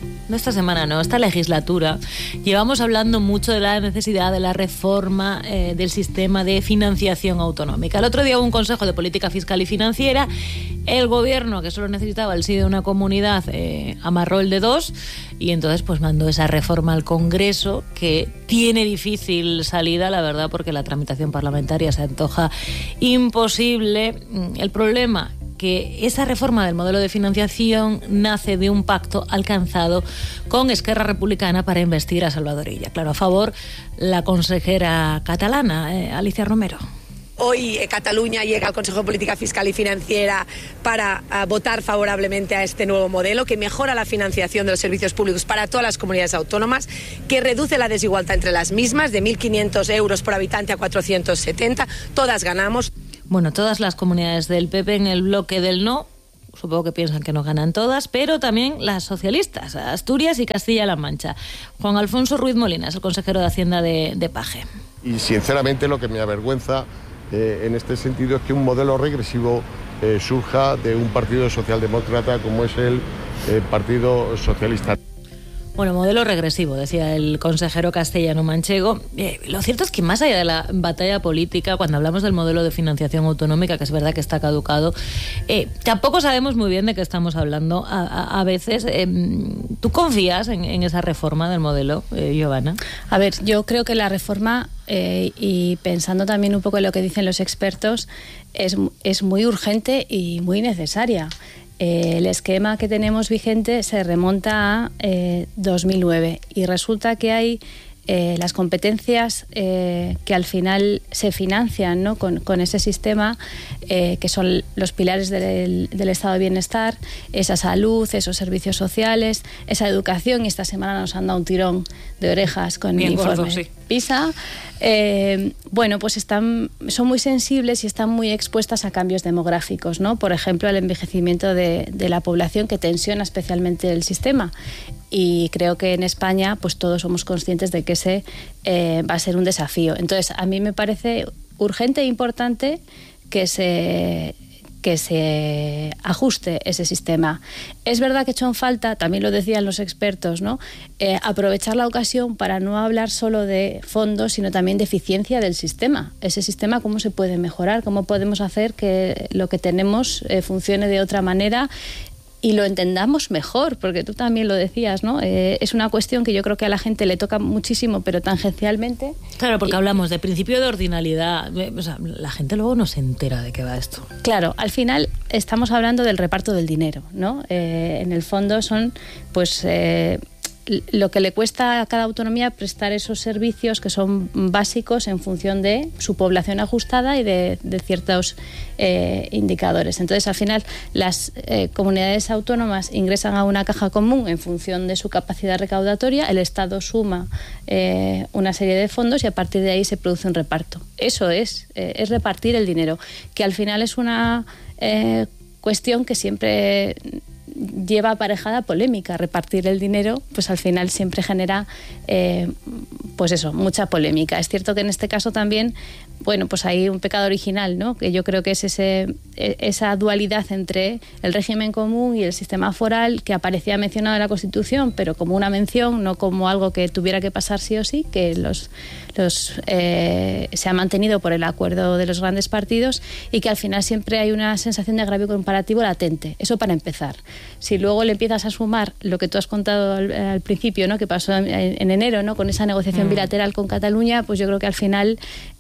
esta legislatura, llevamos hablando mucho de la necesidad de la reforma del sistema de financiación autonómica. El otro día hubo un Consejo de Política Fiscal y Financiera. El gobierno, que solo necesitaba el sí de una comunidad, amarró el de dos y entonces pues mandó esa reforma al Congreso, que tiene difícil salida, la verdad, porque la tramitación parlamentaria se antoja imposible. El problema, que esa reforma del modelo de financiación nace de un pacto alcanzado con Esquerra Republicana para investir a Salvador Illa. Claro, a favor la consejera catalana, Alicia Romero. Hoy Cataluña llega al Consejo de Política Fiscal y Financiera para votar favorablemente a este nuevo modelo que mejora la financiación de los servicios públicos para todas las comunidades autónomas, que reduce la desigualdad entre las mismas de 1.500 euros por habitante a 470. Todas ganamos. Bueno, todas las comunidades del PP en el bloque del no. Supongo que piensan que no ganan todas, pero también las socialistas, Asturias y Castilla-La Mancha. Juan Alfonso Ruiz Molinas, el consejero de Hacienda de Paje. Y sinceramente lo que me avergüenza en este sentido es que un modelo regresivo surja de un partido socialdemócrata como es el Partido Socialista. Bueno, modelo regresivo, decía el consejero castellano-manchego. Lo cierto es que más allá de la batalla política, cuando hablamos del modelo de financiación autonómica, que es verdad que está caducado, tampoco sabemos muy bien de qué estamos hablando a veces. ¿Tú confías en esa reforma del modelo, Giovanna? A ver, yo creo que la reforma, y pensando también un poco en lo que dicen los expertos, es muy urgente y muy necesaria. El esquema que tenemos vigente se remonta a 2009 y resulta que hay las competencias que al final se financian, ¿no?, con ese sistema, que son los pilares del estado de bienestar, esa salud, esos servicios sociales, esa educación, y esta semana nos han dado un tirón de orejas con el informe PISA. Bueno, pues son muy sensibles y están muy expuestas a cambios demográficos, ¿no? Por ejemplo, al envejecimiento de la población, que tensiona especialmente el sistema. Y creo que en España pues todos somos conscientes de que ese va a ser un desafío. Entonces, a mí me parece urgente e importante que se ajuste ese sistema. Es verdad que echó en falta, también lo decían los expertos, ¿no?, aprovechar la ocasión para no hablar solo de fondos, sino también de eficiencia del sistema. Ese sistema, ¿cómo se puede mejorar? ¿Cómo podemos hacer que lo que tenemos funcione de otra manera y lo entendamos mejor? Porque tú también lo decías, ¿no? Es una cuestión que yo creo que a la gente le toca muchísimo, pero tangencialmente. Claro, porque hablamos de principio de ordinalidad. O sea, la gente luego no se entera de qué va esto. Claro, al final estamos hablando del reparto del dinero, ¿no? En el fondo son, pues, lo que le cuesta a cada autonomía prestar esos servicios que son básicos en función de su población ajustada y de ciertos indicadores. Entonces, al final, las comunidades autónomas ingresan a una caja común en función de su capacidad recaudatoria, el Estado suma una serie de fondos y a partir de ahí se produce un reparto. Eso es repartir el dinero, que al final es una cuestión que siempre lleva aparejada polémica. Repartir el dinero, pues al final siempre genera pues eso, mucha polémica. Es cierto que en este caso también, bueno, pues hay un pecado original, ¿no?, que yo creo que es esa dualidad entre el régimen común y el sistema foral, que aparecía mencionado en la Constitución, pero como una mención, no como algo que tuviera que pasar sí o sí, que se ha mantenido por el acuerdo de los grandes partidos, y que al final siempre hay una sensación de agravio comparativo latente. Eso para empezar. Si luego le empiezas a sumar lo que tú has contado al principio, ¿no?, que pasó en enero, ¿no?, con esa negociación bilateral con Cataluña, pues yo creo que al final,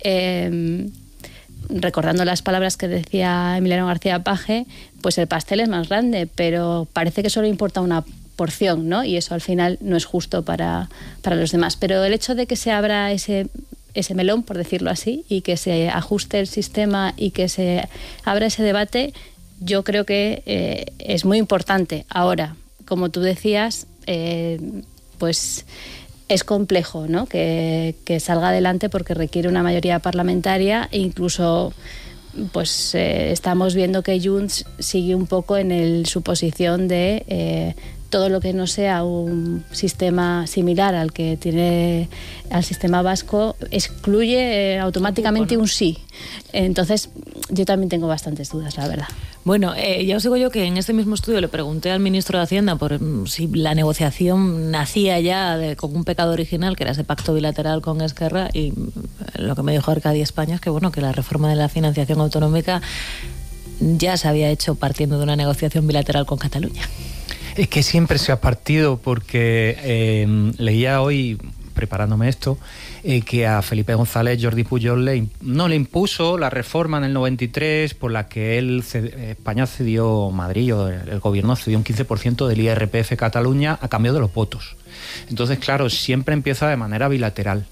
recordando las palabras que decía Emiliano García Paje, pues el pastel es más grande, pero parece que solo importa una porción, ¿no?, y eso al final no es justo para los demás. Pero el hecho de que se abra ese melón, por decirlo así, y que se ajuste el sistema y que se abra ese debate, yo creo que es muy importante. Ahora, como tú decías, pues es complejo, ¿no?, que salga adelante, porque requiere una mayoría parlamentaria e incluso pues estamos viendo que Junts sigue un poco en su posición de todo lo que no sea un sistema similar al que tiene al sistema vasco excluye automáticamente un sí. Entonces yo también tengo bastantes dudas, la verdad. Bueno, ya os digo yo que en este mismo estudio le pregunté al ministro de Hacienda por si la negociación nacía ya con un pecado original, que era ese pacto bilateral con Esquerra, y lo que me dijo Arcadi España es que bueno, que la reforma de la financiación autonómica ya se había hecho partiendo de una negociación bilateral con Cataluña. Es que siempre se ha partido, porque leía hoy, preparándome esto, que a Felipe González Jordi Pujol no le impuso la reforma en el 93 por la que España cedió, Madrid o el gobierno cedió un 15% del IRPF Cataluña a cambio de los votos. Entonces, claro, siempre empieza de manera bilateral.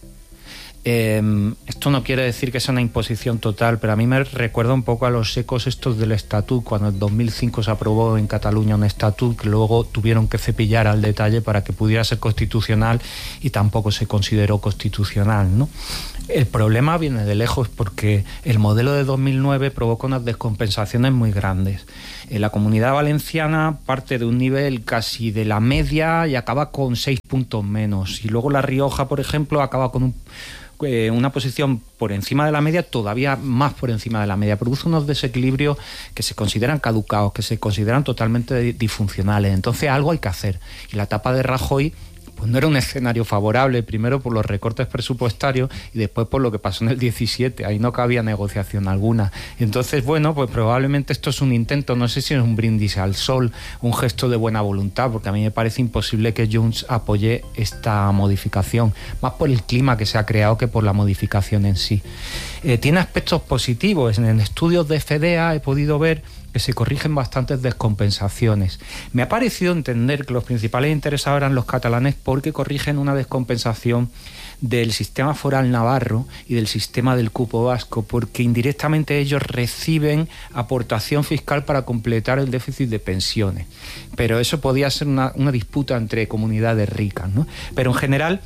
Esto no quiere decir que sea una imposición total, pero a mí me recuerda un poco a los ecos estos del estatut, cuando en 2005 se aprobó en Cataluña un estatut que luego tuvieron que cepillar al detalle para que pudiera ser constitucional y tampoco se consideró constitucional, ¿no? El problema viene de lejos, porque el modelo de 2009 provoca unas descompensaciones muy grandes. La Comunidad Valenciana parte de un nivel casi de la media y acaba con 6 puntos menos, y luego La Rioja, por ejemplo, acaba con una posición por encima de la media, todavía más por encima de la media. Produce unos desequilibrios que se consideran caducados, que se consideran totalmente disfuncionales. Entonces algo hay que hacer. Y la etapa de Rajoy pues no era un escenario favorable, primero por los recortes presupuestarios y después por lo que pasó en el 17, ahí no cabía negociación alguna. Entonces, bueno, pues probablemente esto es un intento, no sé si es un brindis al sol, un gesto de buena voluntad, porque a mí me parece imposible que Junts apoye esta modificación, más por el clima que se ha creado que por la modificación en sí. Tiene aspectos positivos, en estudios de FEDEA he podido ver que se corrigen bastantes descompensaciones. Me ha parecido entender que los principales interesados eran los catalanes, porque corrigen una descompensación del sistema foral navarro y del sistema del cupo vasco, porque indirectamente ellos reciben aportación fiscal para completar el déficit de pensiones. Pero eso podía ser una disputa entre comunidades ricas, ¿no? Pero en general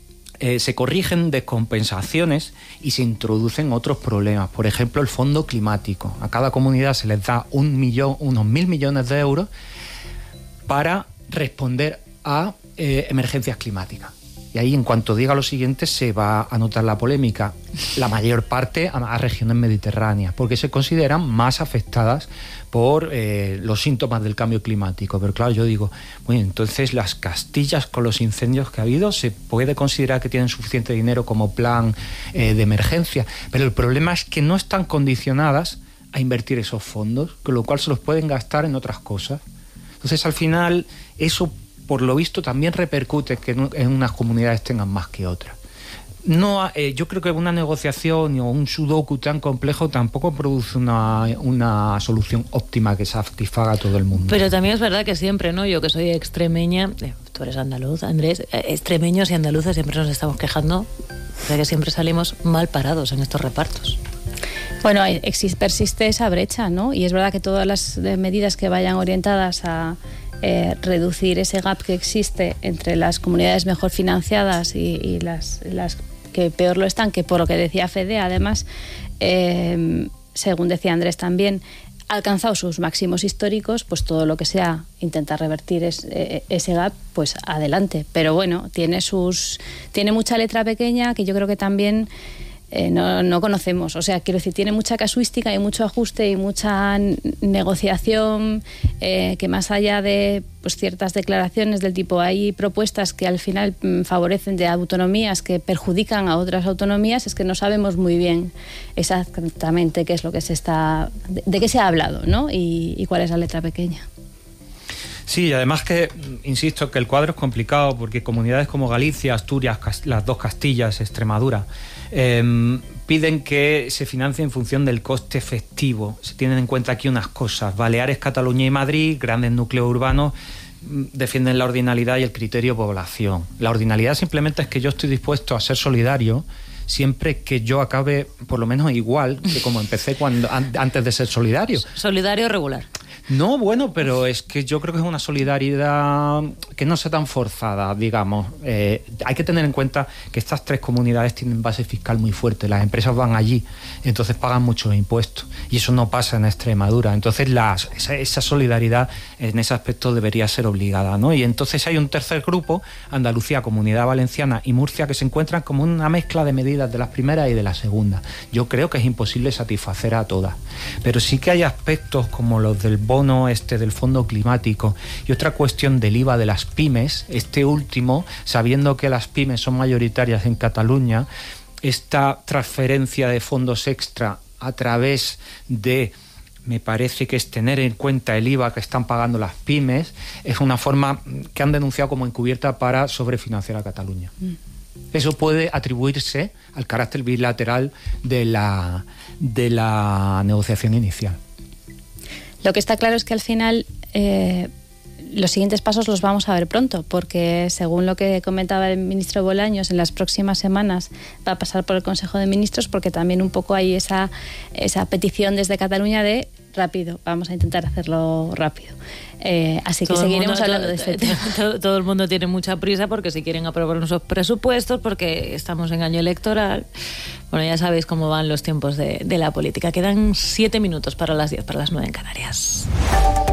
se corrigen descompensaciones y se introducen otros problemas. Por ejemplo, el fondo climático. A cada comunidad se les da unos 1.000 millones de euros para responder a emergencias climáticas. Y ahí, en cuanto diga lo siguiente, se va a notar la polémica. La mayor parte a regiones mediterráneas, porque se consideran más afectadas por los síntomas del cambio climático. Pero claro, yo digo, bueno, entonces las Castillas, con los incendios que ha habido, se puede considerar que tienen suficiente dinero como plan de emergencia. Pero el problema es que no están condicionadas a invertir esos fondos, con lo cual se los pueden gastar en otras cosas. Entonces, al final, eso, por lo visto, también repercute que en unas comunidades tengan más que otras. No, yo creo que una negociación o un sudoku tan complejo tampoco produce una solución óptima que satisfaga a todo el mundo. Pero también es verdad que siempre, ¿no? Yo que soy extremeña, tú eres andaluz, Andrés, extremeños y andaluces siempre nos estamos quejando de que siempre salimos mal parados en estos repartos. Bueno, persiste esa brecha, ¿no? Y es verdad que todas las medidas que vayan orientadas a reducir ese gap que existe entre las comunidades mejor financiadas y las que peor lo están, que por lo que decía Fede, además, según decía Andrés también, ha alcanzado sus máximos históricos, pues todo lo que sea intentar revertir ese gap, pues adelante. Pero bueno, tiene mucha letra pequeña que yo creo que también no conocemos. O sea, quiero decir, tiene mucha casuística y mucho ajuste y mucha negociación, que más allá de pues ciertas declaraciones del tipo, hay propuestas que al final favorecen de autonomías que perjudican a otras autonomías, es que no sabemos muy bien exactamente qué es lo que de qué se ha hablado, ¿no? Y cuál es la letra pequeña. Sí, y además que, insisto, que el cuadro es complicado, porque comunidades como Galicia, Asturias, las dos Castillas, Extremadura, piden que se financie en función del coste efectivo. Se tienen en cuenta aquí unas cosas. Baleares, Cataluña y Madrid, grandes núcleos urbanos, defienden la ordinalidad y el criterio población. La ordinalidad simplemente es que yo estoy dispuesto a ser solidario siempre que yo acabe por lo menos igual que como empecé antes de ser solidario. Solidario regular. No, bueno, pero es que yo creo que es una solidaridad que no sea tan forzada, digamos. Hay que tener en cuenta que estas 3 comunidades tienen base fiscal muy fuerte. Las empresas van allí, entonces pagan muchos impuestos. Y eso no pasa en Extremadura. Entonces esa solidaridad en ese aspecto debería ser obligada, ¿no? Y entonces hay un tercer grupo, Andalucía, Comunidad Valenciana y Murcia, que se encuentran como una mezcla de medidas de las primeras y de las segundas. Yo creo que es imposible satisfacer a todas. Pero sí que hay aspectos como los del bono del fondo climático y otra cuestión del IVA de las pymes, este último, sabiendo que las pymes son mayoritarias en Cataluña, esta transferencia de fondos extra a través de, me parece que es tener en cuenta el IVA que están pagando las pymes, es una forma que han denunciado como encubierta para sobrefinanciar a Cataluña. Eso puede atribuirse al carácter bilateral de la negociación inicial. Lo que está claro es que al final los siguientes pasos los vamos a ver pronto, porque según lo que comentaba el ministro Bolaños, en las próximas semanas va a pasar por el Consejo de Ministros, porque también un poco hay esa petición desde Cataluña de rápido, vamos a intentar hacerlo rápido. Así que seguiremos hablando de este tema. Todo el mundo tiene mucha prisa porque si quieren aprobar nuestros presupuestos, porque estamos en año electoral. Bueno, ya sabéis cómo van los tiempos de la política. Quedan 7 minutos para las 10, para las 9 en Canarias.